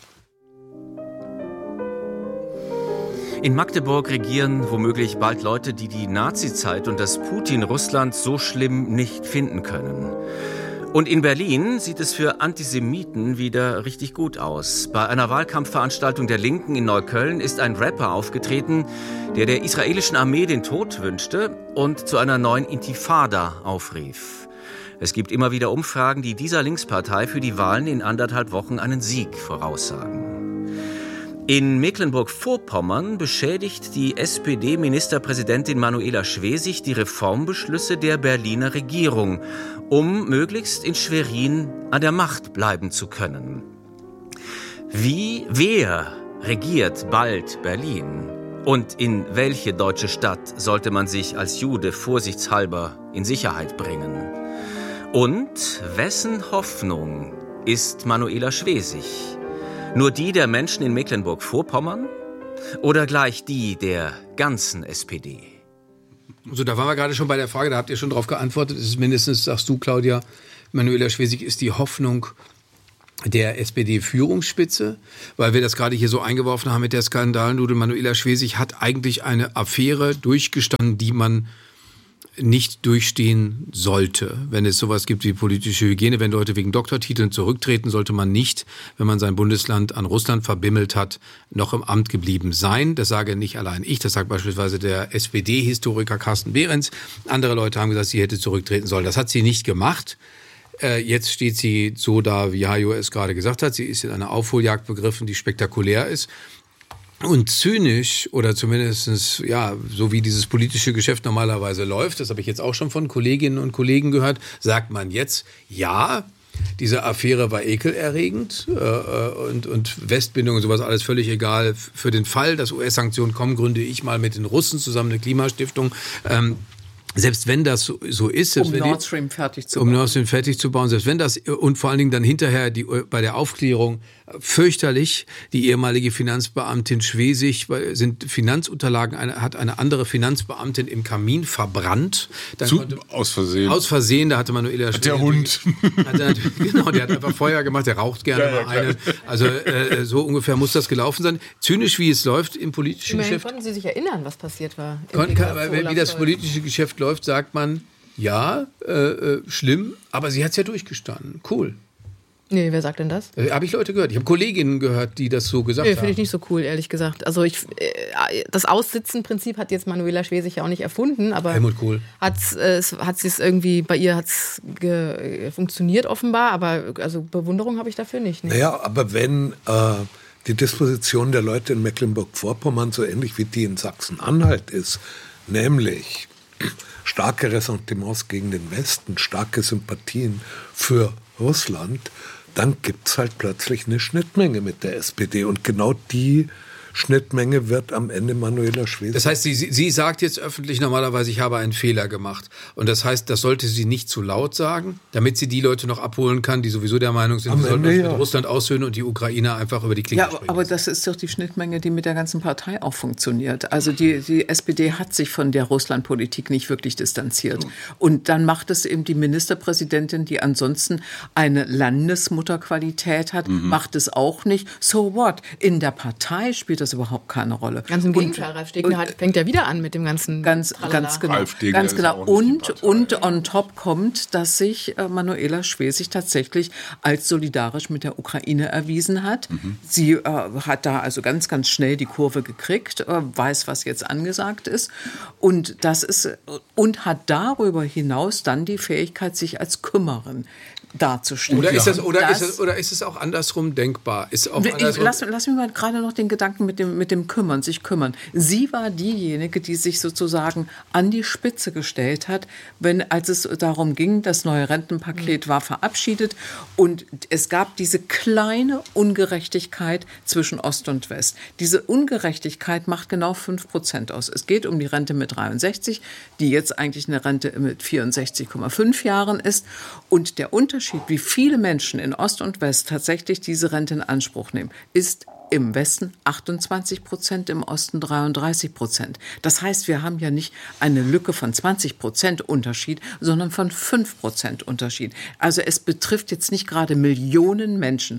Speaker 11: In Magdeburg regieren womöglich bald Leute, die die Nazizeit und das Putin-Russland so schlimm nicht finden können. Und in Berlin sieht es für Antisemiten wieder richtig gut aus. Bei einer Wahlkampfveranstaltung der Linken in Neukölln ist ein Rapper aufgetreten, der israelischen Armee den Tod wünschte und zu einer neuen Intifada aufrief. Es gibt immer wieder Umfragen, die dieser Linkspartei für die Wahlen in 1,5 Wochen einen Sieg voraussagen. In Mecklenburg-Vorpommern beschädigt die SPD-Ministerpräsidentin Manuela Schwesig die Reformbeschlüsse der Berliner Regierung, um möglichst in Schwerin an der Macht bleiben zu können. Wer regiert bald Berlin? Und in welche deutsche Stadt sollte man sich als Jude vorsichtshalber in Sicherheit bringen? Und wessen Hoffnung ist Manuela Schwesig? Nur die der Menschen in Mecklenburg-Vorpommern oder gleich die der ganzen SPD?
Speaker 1: Also da waren wir gerade schon bei der Frage, da habt ihr schon drauf geantwortet. Es ist mindestens, sagst du, Claudia, Manuela Schwesig ist die Hoffnung der SPD-Führungsspitze, weil wir das gerade hier so eingeworfen haben mit der Skandalnudel. Manuela Schwesig hat eigentlich eine Affäre durchgestanden, die man nicht durchstehen sollte. Wenn es sowas gibt wie politische Hygiene, wenn Leute wegen Doktortiteln zurücktreten, sollte man nicht, wenn man sein Bundesland an Russland verbimmelt hat, noch im Amt geblieben sein. Das sage nicht allein ich, das sagt beispielsweise der SPD-Historiker Carsten Behrens. Andere Leute haben gesagt, sie hätte zurücktreten sollen. Das hat sie nicht gemacht. Jetzt steht sie so da, wie Hajo es gerade gesagt hat. Sie ist in einer Aufholjagd begriffen, die spektakulär ist. Und zynisch, oder zumindest, ja, so wie dieses politische Geschäft normalerweise läuft, das habe ich jetzt auch schon von Kolleginnen und Kollegen gehört, sagt man jetzt, ja, diese Affäre war ekelerregend und Westbindung und sowas alles völlig egal. Für den Fall, dass US-Sanktionen kommen, gründe ich mal mit den Russen zusammen eine Klimastiftung. Selbst wenn das so ist,
Speaker 6: um Nord Stream fertig zu bauen.
Speaker 1: Um Nord Stream fertig zu bauen, selbst wenn das und vor allen Dingen dann hinterher bei der Aufklärung fürchterlich, die ehemalige Finanzbeamtin Schwesig sind Finanzunterlagen, hat eine andere Finanzbeamtin im Kamin verbrannt.
Speaker 2: Aus Versehen.
Speaker 1: Aus Versehen, da hatte Manuela Schwesig.
Speaker 2: Der Hund.
Speaker 1: Genau, der hat einfach Feuer gemacht, der raucht gerne mal eine. Also so ungefähr muss das gelaufen sein. Zynisch, wie es läuft im politischen Geschäft.
Speaker 3: Konnten Sie sich erinnern, was passiert war?
Speaker 1: Wie das politische Geschäft läuft, sagt man, ja, schlimm, aber sie hat es ja durchgestanden. Cool.
Speaker 3: Nee, wer sagt denn das?
Speaker 1: Habe ich Leute gehört. Ich habe Kolleginnen gehört, die das so gesagt haben.
Speaker 3: Finde ich nicht so cool, ehrlich gesagt. Also das Aussitzen-Prinzip hat jetzt Manuela Schwesig ja auch nicht erfunden, aber
Speaker 1: Helmut Kohl.
Speaker 3: Hat sie es irgendwie, bei ihr hat es funktioniert offenbar, aber also Bewunderung habe ich dafür nicht. Ne?
Speaker 4: Naja, aber wenn die Disposition der Leute in Mecklenburg-Vorpommern so ähnlich wie die in Sachsen-Anhalt ist, nämlich starke Ressentiments gegen den Westen, starke Sympathien für Russland, dann gibt es halt plötzlich eine Schnittmenge mit der SPD. Und genau die Schnittmenge wird am Ende Manuela Schwesig.
Speaker 1: Das heißt, sie sagt jetzt öffentlich normalerweise, ich habe einen Fehler gemacht. Und das heißt, das sollte sie nicht zu laut sagen, damit sie die Leute noch abholen kann, die sowieso der Meinung sind, wir sollten uns mit Russland aussöhnen und die Ukrainer einfach über die Klinge springen.
Speaker 6: Ja, aber das ist doch die Schnittmenge, die mit der ganzen Partei auch funktioniert. Also die SPD hat sich von der Russlandpolitik nicht wirklich distanziert. Und dann macht es eben die Ministerpräsidentin, die ansonsten eine Landesmutterqualität hat, macht es auch nicht. So what? In der Partei spielt das überhaupt keine Rolle.
Speaker 3: Ganz im Gegenteil, Ralf Stegner fängt ja wieder an mit dem ganzen
Speaker 6: ganz genau. Und on top kommt, dass sich Manuela Schwesig tatsächlich als solidarisch mit der Ukraine erwiesen hat. Sie hat da also ganz, ganz schnell die Kurve gekriegt, weiß, was jetzt angesagt ist und hat darüber hinaus dann die Fähigkeit, sich als Kümmerin darzustellen.
Speaker 1: Oder ist es auch andersrum denkbar?
Speaker 6: Lass mich mal gerade noch den Gedanken mit dem Kümmern, sich kümmern. Sie war diejenige, die sich sozusagen an die Spitze gestellt hat, als es darum ging, das neue Rentenpaket war verabschiedet und es gab diese kleine Ungerechtigkeit zwischen Ost und West. Diese Ungerechtigkeit macht genau 5% aus. Es geht um die Rente mit 63, die jetzt eigentlich eine Rente mit 64,5 Jahren ist. Und der Unterschied, wie viele Menschen in Ost und West tatsächlich diese Rente in Anspruch nehmen, ist im Westen 28%, im Osten 33%. Das heißt, wir haben ja nicht eine Lücke von 20% Unterschied, sondern von 5% Unterschied. Also es betrifft jetzt nicht gerade Millionen Menschen,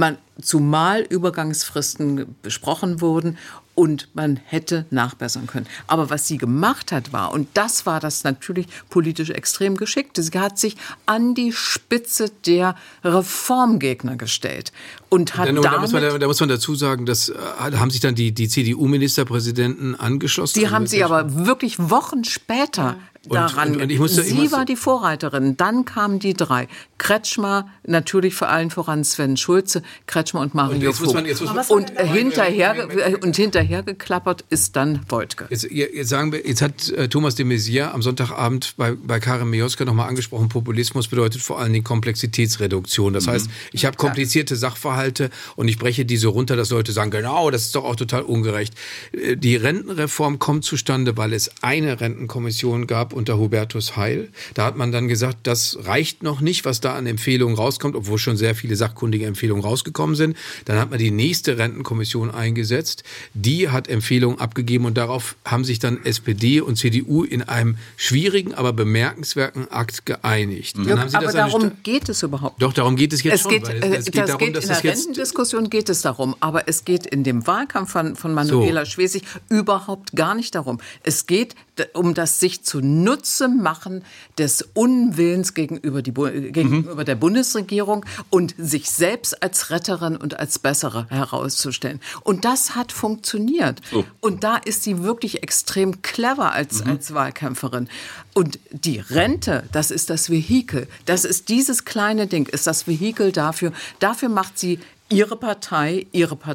Speaker 6: zumal Übergangsfristen besprochen wurden und man hätte nachbessern können. Aber was sie gemacht hat war, und das war das natürlich politisch extrem Geschickte, sie hat sich an die Spitze der Reformgegner gestellt und hat
Speaker 1: da muss man dazu sagen, das haben sich dann die CDU-Ministerpräsidenten angeschlossen.
Speaker 6: Die haben sie aber wirklich Wochen später daran. Sie war die Vorreiterin. Dann kamen die drei. Kretschmer, natürlich vor allen voran Sven Schulze, Kretschmer und Mario Vogt. Und hinterher geklappert ist dann Wojtke.
Speaker 1: Jetzt hat Thomas de Maizière am Sonntagabend bei Karin Mioska nochmal angesprochen, Populismus bedeutet vor allen Dingen Komplexitätsreduktion. Das heißt, ich habe komplizierte Sachverhalte und ich breche diese runter, dass Leute sagen, genau, das ist doch auch total ungerecht. Die Rentenreform kommt zustande, weil es eine Rentenkommission gab unter Hubertus Heil. Da hat man dann gesagt, das reicht noch nicht, was da an Empfehlungen rauskommt, obwohl schon sehr viele sachkundige Empfehlungen rausgekommen sind. Dann hat man die nächste Rentenkommission eingesetzt. Die hat Empfehlungen abgegeben und darauf haben sich dann SPD und CDU in einem schwierigen, aber bemerkenswerten Akt geeinigt. Dann haben sie
Speaker 6: aber darum geht es überhaupt nicht.
Speaker 1: Doch, darum geht es jetzt schon.
Speaker 6: Es geht darum, in der Rentendiskussion geht es darum, aber es geht in dem Wahlkampf von Manuela Schwesig überhaupt gar nicht darum. Es geht um das sich zunutze machen des Unwillens gegenüber der Bundesregierung und sich selbst als Retterin und als Bessere herauszustellen. Und das hat funktioniert. Oh. Und da ist sie wirklich extrem clever als Wahlkämpferin. Und die Rente, das ist das Vehikel. Das ist dieses kleine Ding, ist das Vehikel dafür. Dafür macht sie ihre Partei,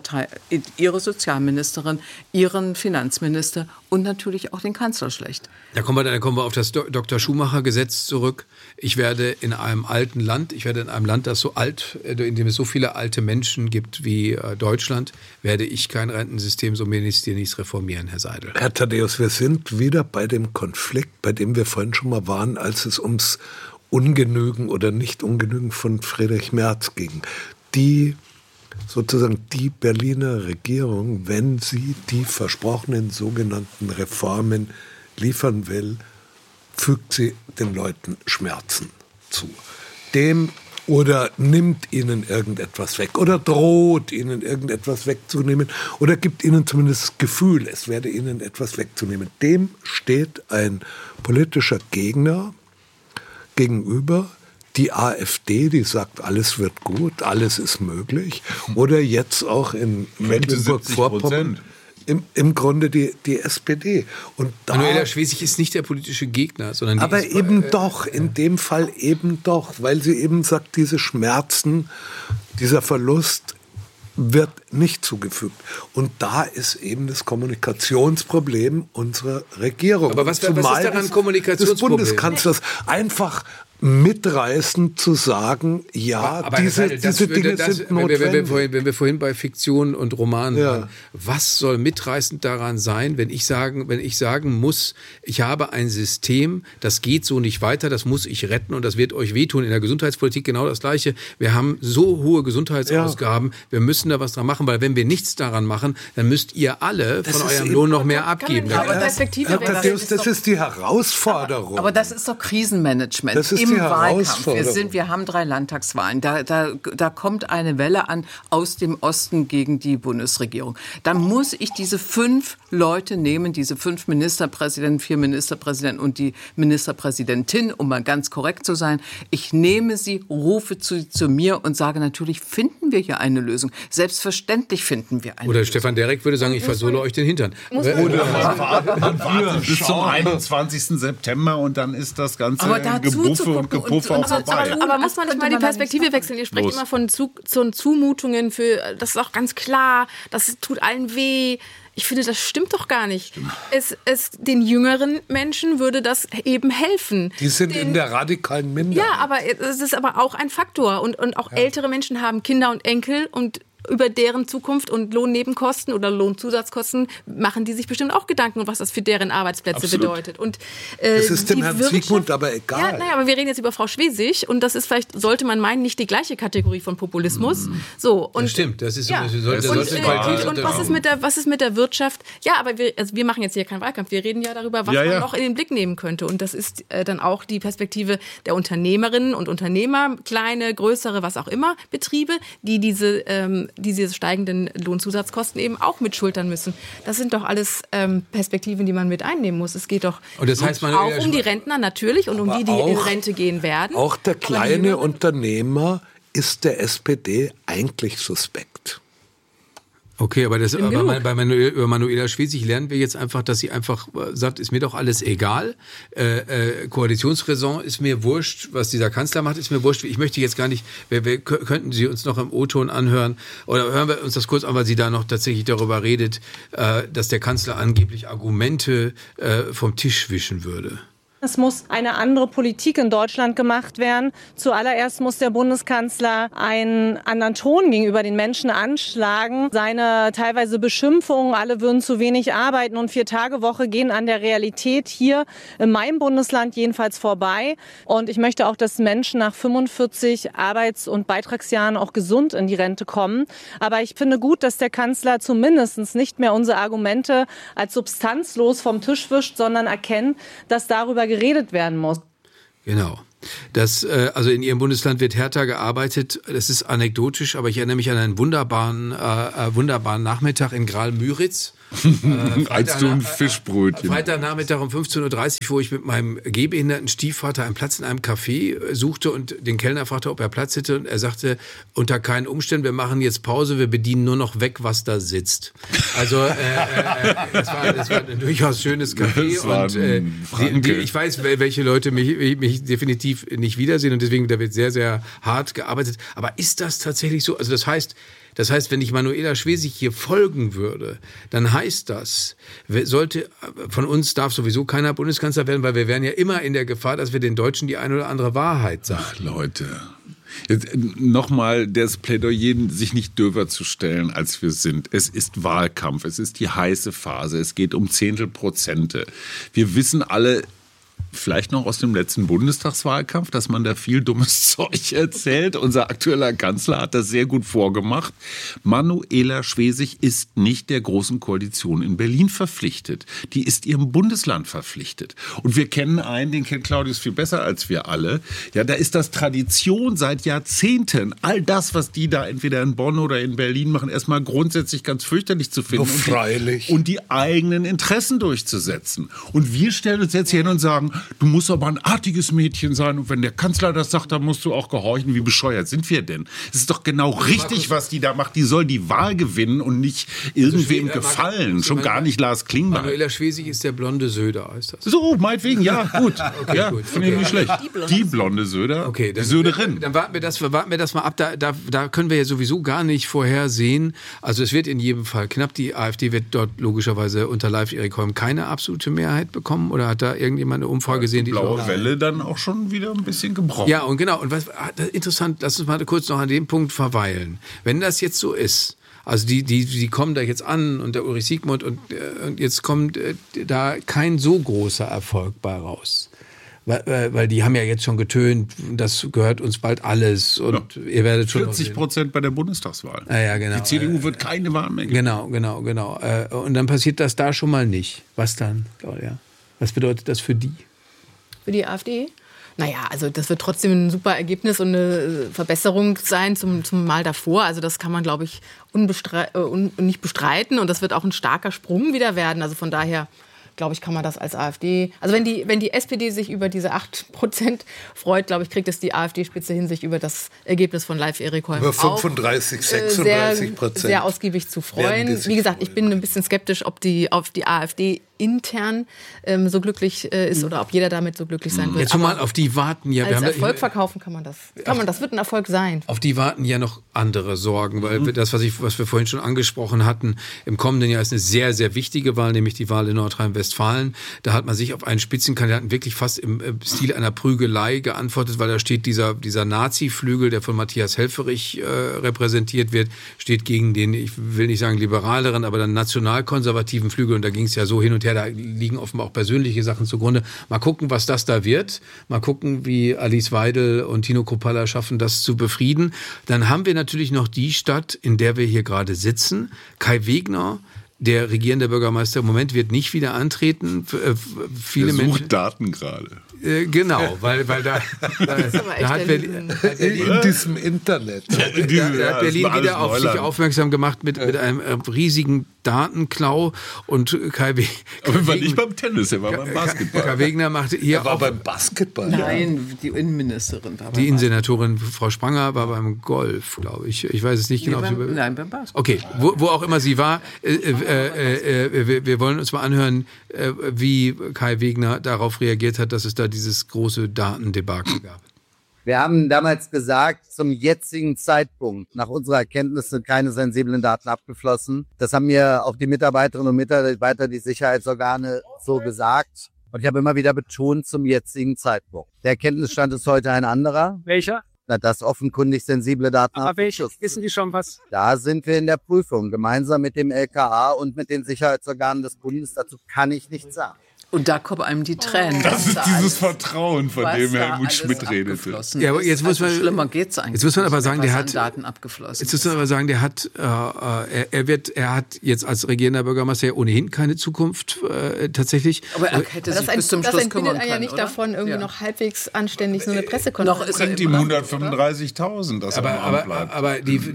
Speaker 6: ihre Sozialministerin, ihren Finanzminister und natürlich auch den Kanzler schlecht.
Speaker 1: Da kommen wir auf das Dr. Schumacher-Gesetz zurück. Ich werde in einem Land, das so alt, in dem es so viele alte Menschen gibt wie Deutschland, werde ich kein Rentensystem so ministerisch reformieren, Herr Seidel.
Speaker 4: Herr Thaddäus, wir sind wieder bei dem Konflikt, bei dem wir vorhin schon mal waren, als es ums Ungenügen oder Nicht-Ungenügen von Friedrich Merz ging. Die Berliner Regierung, wenn sie die versprochenen sogenannten Reformen liefern will, fügt sie den Leuten Schmerzen zu. Oder nimmt ihnen irgendetwas weg oder droht ihnen irgendetwas wegzunehmen oder gibt ihnen zumindest das Gefühl, es werde ihnen etwas wegzunehmen. Dem steht ein politischer Gegner gegenüber, die AfD, die sagt, alles wird gut, alles ist möglich. Oder jetzt auch in Mecklenburg-Vorpommern im Grunde die SPD. Und
Speaker 1: Manuela Schwesig ist nicht der politische Gegner, sondern
Speaker 4: aber eben doch, in dem Fall eben doch, weil sie eben sagt, diese Schmerzen, dieser Verlust wird nicht zugefügt. Und da ist eben das Kommunikationsproblem unserer Regierung.
Speaker 1: Aber was ist daran Kommunikationsproblem?
Speaker 4: Des Bundeskanzlers einfach mitreißend zu sagen, aber diese Dinge sind notwendig.
Speaker 1: Wenn wir vorhin bei Fiktion und Romanen waren, was soll mitreißend daran sein, wenn ich sagen muss, ich habe ein System, das geht so nicht weiter, das muss ich retten und das wird euch wehtun. In der Gesundheitspolitik genau das Gleiche. Wir haben so hohe Gesundheitsausgaben, wir müssen da was dran machen, weil wenn wir nichts daran machen, dann müsst ihr alle von eurem Lohn noch mehr abgeben.
Speaker 6: Aber
Speaker 4: das ist die Herausforderung.
Speaker 6: Aber das ist doch Krisenmanagement.
Speaker 4: Das ist im Wahlkampf.
Speaker 6: Wir haben 3 Landtagswahlen. Da kommt eine Welle an aus dem Osten gegen die Bundesregierung. Dann muss ich diese 5 Leute nehmen, diese 5 Ministerpräsidenten, 4 Ministerpräsidenten und die Ministerpräsidentin, um mal ganz korrekt zu sein. Ich nehme sie, rufe zu mir und sage, natürlich finden wir hier eine Lösung. Selbstverständlich finden wir eine Lösung.
Speaker 1: Oder Stefan Derek würde sagen, ich versohle euch den Hintern.
Speaker 2: Bis zum 21. September und dann ist das ganze
Speaker 6: Aber dazu
Speaker 2: Gebuffe und Gepuffer vorbei.
Speaker 3: Aber muss man nicht mal die Perspektive wechseln? Ihr sprecht immer von Zumutungen das ist auch ganz klar, das tut allen weh. Ich finde, das stimmt doch gar nicht. Den jüngeren Menschen würde das eben helfen.
Speaker 4: Die sind in der radikalen Minderheit.
Speaker 3: Ja, aber es ist aber auch ein Faktor. Und auch ältere Menschen haben Kinder und Enkel und über deren Zukunft und Lohnnebenkosten oder Lohnzusatzkosten machen die sich bestimmt auch Gedanken, was das für deren Arbeitsplätze bedeutet. Und,
Speaker 4: das ist dem Herrn Siegmund aber egal.
Speaker 3: Ja, naja, aber wir reden jetzt über Frau Schwesig und das ist vielleicht, sollte man meinen, nicht die gleiche Kategorie von Populismus. So, und,
Speaker 1: das stimmt, das ist
Speaker 3: ja. Und was ist mit der Wirtschaft? Ja, aber wir machen jetzt hier keinen Wahlkampf, wir reden ja darüber, was man noch in den Blick nehmen könnte. Und das ist dann auch die Perspektive der Unternehmerinnen und Unternehmer, kleine, größere, was auch immer, Betriebe, die diese steigenden Lohnzusatzkosten eben auch mitschultern müssen. Das sind doch alles Perspektiven, die man mit einnehmen muss. Es geht doch
Speaker 1: und das heißt,
Speaker 3: auch um die Rentner natürlich und um die in Rente gehen werden.
Speaker 4: Auch der kleine Unternehmer ist der SPD eigentlich suspekt.
Speaker 1: Okay, aber bei Manuela Schwesig lernen wir jetzt einfach, dass sie einfach sagt, ist mir doch alles egal. Koalitionsräson ist mir wurscht, was dieser Kanzler macht, ist mir wurscht. Ich möchte jetzt gar nicht, könnten Sie uns noch im O-Ton anhören oder hören wir uns das kurz an, weil sie da noch tatsächlich darüber redet, dass der Kanzler angeblich Argumente vom Tisch wischen würde.
Speaker 12: Es muss eine andere Politik in Deutschland gemacht werden. Zuallererst muss der Bundeskanzler einen anderen Ton gegenüber den Menschen anschlagen. Seine teilweise Beschimpfungen, alle würden zu wenig arbeiten und 4-Tage-Woche gehen an der Realität hier in meinem Bundesland jedenfalls vorbei. Und ich möchte auch, dass Menschen nach 45 Arbeits- und Beitragsjahren auch gesund in die Rente kommen. Aber ich finde gut, dass der Kanzler zumindest nicht mehr unsere Argumente als substanzlos vom Tisch wischt, sondern erkennt, dass darüber geredet werden muss.
Speaker 1: Genau. Also in Ihrem Bundesland wird härter gearbeitet. Das ist anekdotisch, aber ich erinnere mich an einen wunderbaren Nachmittag in Graal-Müritz.
Speaker 2: Als du ein Fischbrötchen.
Speaker 1: Freitagnachmittag um 15.30 Uhr, wo ich mit meinem gehbehinderten Stiefvater einen Platz in einem Café suchte und den Kellner fragte, ob er Platz hätte. Und er sagte, unter keinen Umständen, wir machen jetzt Pause, wir bedienen nur noch weg, was da sitzt. Also das war ein durchaus schönes Café. Und ich weiß, welche Leute mich definitiv nicht wiedersehen und deswegen, da wird sehr, sehr hart gearbeitet. Aber ist das tatsächlich so? Also das heißt, wenn ich Manuela Schwesig hier folgen würde, dann heißt das, von uns darf sowieso keiner Bundeskanzler werden, weil wir wären ja immer in der Gefahr, dass wir den Deutschen die eine oder andere Wahrheit sagen.
Speaker 2: Ach Leute, jetzt nochmal das Plädoyer, sich nicht döver zu stellen, als wir sind. Es ist Wahlkampf, es ist die heiße Phase, es geht um Zehntelprozente. Wir wissen alle, vielleicht noch aus dem letzten Bundestagswahlkampf, dass man da viel dummes Zeug erzählt. Unser aktueller Kanzler hat das sehr gut vorgemacht. Manuela Schwesig ist nicht der Großen Koalition in Berlin verpflichtet. Die ist ihrem Bundesland verpflichtet. Und wir kennen einen, den kennt Claudius viel besser als wir alle. Ja, da ist das Tradition seit Jahrzehnten. All das, was die da entweder in Bonn oder in Berlin machen, erstmal grundsätzlich ganz fürchterlich zu finden. Und die eigenen Interessen durchzusetzen. Und wir stellen uns jetzt hier hin und sagen, du musst aber ein artiges Mädchen sein und wenn der Kanzler das sagt, dann musst du auch gehorchen. Wie bescheuert sind wir denn? Es ist doch genau richtig, was die da macht. Die soll die Wahl gewinnen und nicht irgendwem gefallen. Schon gar nicht Lars Klingbeil.
Speaker 1: Manuela Schwesig ist der blonde Söder, heißt das?
Speaker 2: So, meinetwegen, ja, gut.
Speaker 1: Okay,
Speaker 2: ja,
Speaker 1: gut.
Speaker 2: Finde ich nicht schlecht. Die blonde Söder,
Speaker 1: okay,
Speaker 2: die Söderin.
Speaker 1: Dann warten wir das mal ab. Da können wir ja sowieso gar nicht vorhersehen. Also es wird in jedem Fall knapp. Die AfD wird dort logischerweise unter Live Erik Holm keine absolute Mehrheit bekommen. Oder hat da irgendjemand eine Umfrage gesehen, die
Speaker 2: blaue Welle dann auch schon wieder ein bisschen gebrochen.
Speaker 1: Ja, und genau. Und interessant, lass uns mal kurz noch an dem Punkt verweilen. Wenn das jetzt so ist, also die kommen da jetzt an und der Ulrich Siegmund und jetzt kommt da kein so großer Erfolg bei raus. Weil die haben ja jetzt schon getönt, das gehört uns bald alles und ihr werdet schon
Speaker 2: 40% bei der Bundestagswahl.
Speaker 1: Ja, genau.
Speaker 2: Die CDU wird keine Wahl mehr geben.
Speaker 1: Genau. Und dann passiert das da schon mal nicht. Was dann, Claudia? Was bedeutet das für die?
Speaker 3: Für die AfD? Naja, also das wird trotzdem ein super Ergebnis und eine Verbesserung sein zum Mal davor. Also das kann man, glaube ich, nicht bestreiten. Und das wird auch ein starker Sprung wieder werden. Also von daher, glaube ich, kann man das als AfD... Also wenn die SPD sich über diese 8% freut, glaube ich, kriegt es die AfD-Spitze hin, sich über das Ergebnis von Live Erik Holm
Speaker 4: über 35, 36%
Speaker 3: sehr ausgiebig zu freuen. Wie gesagt, ich bin ein bisschen skeptisch, ob die AfD intern so glücklich ist oder ob jeder damit so glücklich sein wird.
Speaker 1: Jetzt mal, auf die warten ja.
Speaker 3: Als Erfolg verkaufen kann man das. Das wird ein Erfolg sein.
Speaker 1: Auf die warten ja noch andere Sorgen, weil das, was wir vorhin schon angesprochen hatten, im kommenden Jahr ist eine sehr, sehr wichtige Wahl, nämlich die Wahl in Nordrhein-Westfalen. Da hat man sich auf einen Spitzenkandidaten wirklich fast im Stil einer Prügelei geantwortet, weil da steht dieser Nazi-Flügel, der von Matthias Helfferich repräsentiert wird, steht gegen den, ich will nicht sagen liberaleren, aber dann nationalkonservativen Flügel. Und da ging es ja so hin und her, da liegen offenbar auch persönliche Sachen zugrunde. Mal gucken, was das da wird. Mal gucken, wie Alice Weidel und Tino Kruppalla schaffen, das zu befrieden. Dann haben wir natürlich noch die Stadt, in der wir hier gerade sitzen. Kai Wegner, der regierende Bürgermeister, im Moment wird nicht wieder antreten. Viele Menschen
Speaker 2: sucht Daten gerade.
Speaker 1: Genau, weil da hat Berlin
Speaker 4: in diesem Internet.
Speaker 1: Da hat Berlin wieder auf sich aufmerksam gemacht mit einem riesigen Datenklau und Kai Wegner.
Speaker 2: Aber er war nicht beim Tennis, er war beim Basketball.
Speaker 1: Kai Wegner machte hier
Speaker 4: auch beim Basketball.
Speaker 6: Nein, die Innenministerin war
Speaker 1: die Innensenatorin Frau Spranger war beim Golf, glaube ich. Ich weiß es nicht genau.
Speaker 6: Nein, beim Basketball.
Speaker 1: Okay, wo auch immer sie war. Wir wollen uns mal anhören, wie Kai Wegner darauf reagiert hat, dass es da dieses große Datendebakel gab.
Speaker 13: Wir haben damals gesagt, zum jetzigen Zeitpunkt, nach unserer Erkenntnis sind keine sensiblen Daten abgeflossen. Das haben mir auch die Mitarbeiterinnen und Mitarbeiter, die Sicherheitsorgane so gesagt. Und ich habe immer wieder betont, zum jetzigen Zeitpunkt. Der Erkenntnisstand ist heute ein anderer.
Speaker 14: Welcher?
Speaker 13: Na, dass offenkundig sensible Daten
Speaker 14: Aber welche? Wissen die schon was?
Speaker 13: Da sind wir in der Prüfung, gemeinsam mit dem LKA und mit den Sicherheitsorganen des Bundes. Dazu kann ich nichts sagen.
Speaker 6: Und da kommen einem die Tränen.
Speaker 2: Das ist dieses Vertrauen, von dem Helmut Schmidt redete.
Speaker 1: Ja, aber jetzt muss man,
Speaker 6: schlimmer geht's eigentlich.
Speaker 1: Jetzt muss man aber sagen, der hat
Speaker 6: Daten abgeflossen.
Speaker 1: Jetzt muss man aber sagen, der hat, er hat jetzt als regierender Bürgermeister ja ohnehin keine Zukunft tatsächlich.
Speaker 6: Aber er hätte sich bis zum Schluss kümmern können,
Speaker 3: ja nicht oder? Davon, irgendwie noch halbwegs anständig so eine Pressekonferenz.
Speaker 2: Noch sind ihm 135.000, das
Speaker 1: aber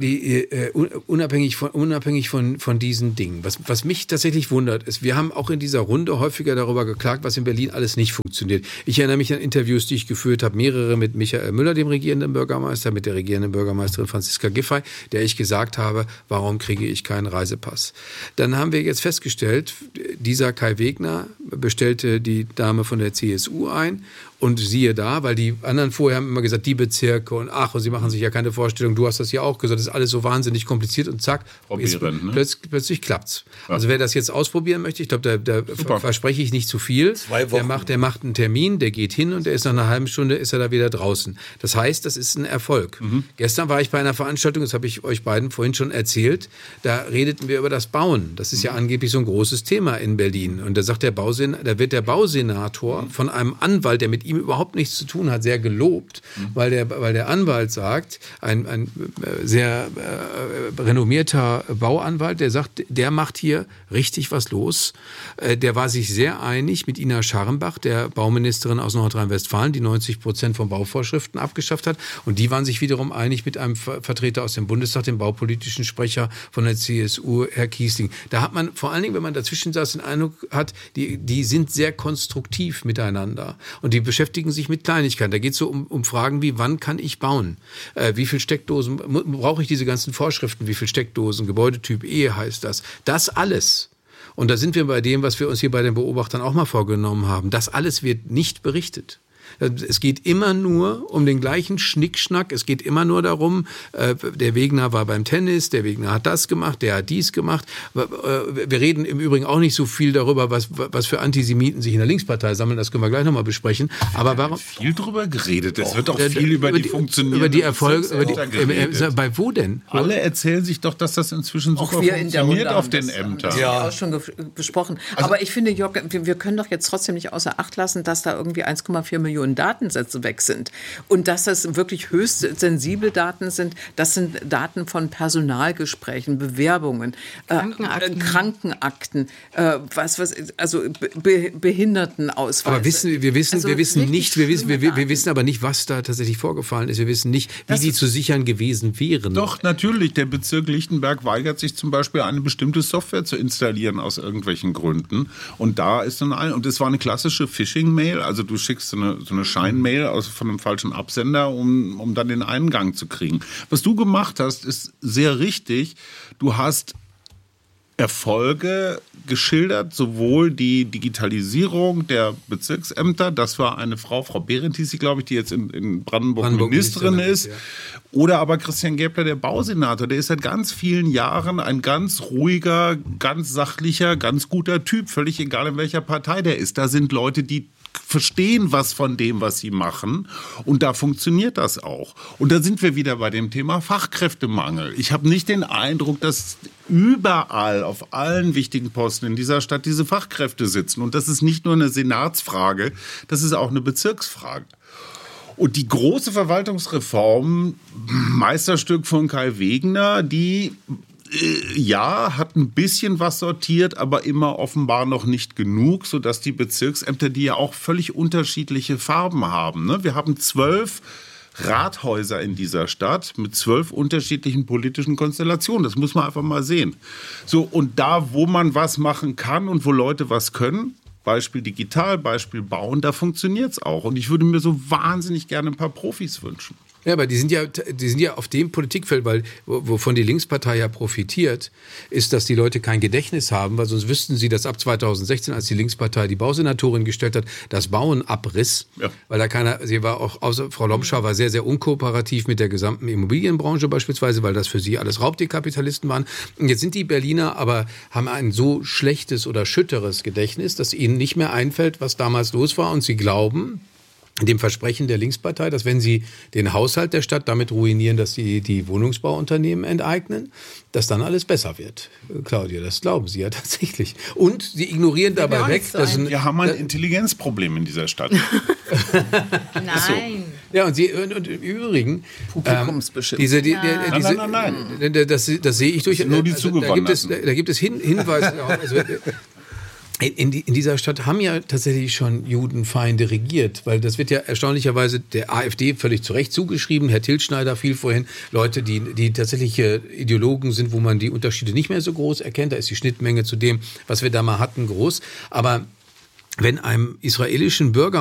Speaker 1: unabhängig von diesen Dingen. Was mich tatsächlich wundert, ist, wir haben auch in dieser Runde häufiger darüber geklagt, was in Berlin alles nicht funktioniert. Ich erinnere mich an Interviews, die ich geführt habe, mehrere mit Michael Müller, dem regierenden Bürgermeister, mit der regierenden Bürgermeisterin Franziska Giffey, der ich gesagt habe, warum kriege ich keinen Reisepass? Dann haben wir jetzt festgestellt, dieser Kai Wegner bestellte die Dame von der CSU ein und siehe da, weil die anderen vorher haben immer gesagt, die Bezirke und sie machen sich ja keine Vorstellung, du hast das ja auch gesagt, das ist alles so wahnsinnig kompliziert und zack, plötzlich klappt's. Ja. Also wer das jetzt ausprobieren möchte, ich glaube, da verspreche ich nicht zu viel. 2 Wochen. Der macht einen Termin, der geht hin und der ist nach einer halben Stunde ist er da wieder draußen. Das heißt, das ist ein Erfolg. Gestern war ich bei einer Veranstaltung, das habe ich euch beiden vorhin schon erzählt, da redeten wir über das Bauen. Das ist ja angeblich so ein großes Thema in Berlin. Und da wird der Bausenator von einem Anwalt, der mit ihm überhaupt nichts zu tun hat, sehr gelobt, weil der Anwalt sagt, ein sehr renommierter Bauanwalt, der sagt, der macht hier richtig was los. Der war sich sehr einig mit Ina Scharrenbach, der Bauministerin aus Nordrhein-Westfalen, die 90% von Bauvorschriften abgeschafft hat. Und die waren sich wiederum einig mit einem Vertreter aus dem Bundestag, dem baupolitischen Sprecher von der CSU, Herr Kiesling. Da hat man vor allen Dingen, wenn man dazwischen saß, den Eindruck hat, die sind sehr konstruktiv miteinander. Und die beschäftigen sich mit Kleinigkeiten. Da geht es so um Fragen wie, wann kann ich bauen? Wie viel Steckdosen, brauche ich diese ganzen Vorschriften? Wie viel Steckdosen? Gebäudetyp E heißt das. Das alles. Und da sind wir bei dem, was wir uns hier bei den Beobachtern auch mal vorgenommen haben. Das alles wird nicht berichtet. Es geht immer nur um den gleichen Schnickschnack. Es geht immer nur darum, der Wegner war beim Tennis, der Wegner hat das gemacht, der hat dies gemacht. Wir reden im Übrigen auch nicht so viel darüber, was für Antisemiten sich in der Linkspartei sammeln. Das können wir gleich nochmal besprechen. Aber warum?
Speaker 2: Viel drüber geredet. Es wird auch viel über die funktionierenden
Speaker 1: über die Erfolge. Bei wo denn?
Speaker 2: Alle erzählen sich doch, dass das inzwischen super funktioniert auf den Ämtern.
Speaker 6: Das haben wir auch schon besprochen. Aber ich finde, Jörg, wir können doch jetzt trotzdem nicht außer Acht lassen, dass da irgendwie 1,4 Millionen Datensätze weg sind. Und dass das wirklich höchst sensible Daten sind, das sind Daten von Personalgesprächen, Bewerbungen, Krankenakten, Behindertenausweise.
Speaker 1: Aber wir wissen aber nicht, was da tatsächlich vorgefallen ist. Wir wissen nicht, wie die zu sichern gewesen wären.
Speaker 2: Doch, natürlich. Der Bezirk Lichtenberg weigert sich zum Beispiel, eine bestimmte Software zu installieren aus irgendwelchen Gründen. Und da ist dann und es war eine klassische Phishing-Mail. Also du schickst so eine Scheinmail von einem falschen Absender, um dann den Eingang zu kriegen. Was du gemacht hast, ist sehr richtig. Du hast Erfolge geschildert, sowohl die Digitalisierung der Bezirksämter, das war eine Frau Behrendt hieß sie, glaube ich, die jetzt in Brandenburg Ministerin ist, oder aber Christian Gäbler, der Bausenator, der ist seit ganz vielen Jahren ein ganz ruhiger, ganz sachlicher, ganz guter Typ, völlig egal in welcher Partei der ist. Da sind Leute, die verstehen was von dem, was sie machen, und da funktioniert das auch. Und da sind wir wieder bei dem Thema Fachkräftemangel. Ich habe nicht den Eindruck, dass überall auf allen wichtigen Posten in dieser Stadt diese Fachkräfte sitzen. Und das ist nicht nur eine Senatsfrage, das ist auch eine Bezirksfrage. Und die große Verwaltungsreform, Meisterstück von Kai Wegener, die hat ein bisschen was sortiert, aber immer offenbar noch nicht genug, sodass die Bezirksämter, die ja auch völlig unterschiedliche Farben haben. Ne? Wir haben 12 Rathäuser in dieser Stadt mit 12 unterschiedlichen politischen Konstellationen. Das muss man einfach mal sehen. So, und da, wo man was machen kann und wo Leute was können, Beispiel digital, Beispiel bauen, da funktioniert es auch. Und ich würde mir so wahnsinnig gerne ein paar Profis wünschen.
Speaker 1: Ja, aber die sind ja auf dem Politikfeld, weil wovon die Linkspartei ja profitiert, ist, dass die Leute kein Gedächtnis haben, weil sonst wüssten sie, dass ab 2016, als die Linkspartei die Bausenatorin gestellt hat, das Bauen abriss, weil da sie war auch, außer Frau Lomscher war sehr, sehr unkooperativ mit der gesamten Immobilienbranche beispielsweise, weil das für sie alles Raubtierkapitalisten waren. Und jetzt sind die Berliner aber, haben ein so schlechtes oder schütteres Gedächtnis, dass ihnen nicht mehr einfällt, was damals los war, und sie glauben dem Versprechen der Linkspartei, dass wenn sie den Haushalt der Stadt damit ruinieren, dass sie die Wohnungsbauunternehmen enteignen, dass dann alles besser wird. Claudia, das glauben sie ja tatsächlich. Und sie ignorieren dabei weg, dass
Speaker 2: wir haben ein Intelligenzproblem in dieser Stadt.
Speaker 3: Nein.
Speaker 1: Ja, und im Übrigen,
Speaker 2: Nein.
Speaker 1: Das sehe ich durch.
Speaker 2: Nur die Zugewanderten.
Speaker 1: Da gibt es Hinweise. Also, in dieser Stadt haben ja tatsächlich schon Judenfeinde regiert, weil das wird ja erstaunlicherweise der AfD völlig zu Recht zugeschrieben. Herr Tilschneider fiel vorhin, Leute, die tatsächliche Ideologen sind, wo man die Unterschiede nicht mehr so groß erkennt. Da ist die Schnittmenge zu dem, was wir da mal hatten, groß. Aber wenn einem israelischen Bürger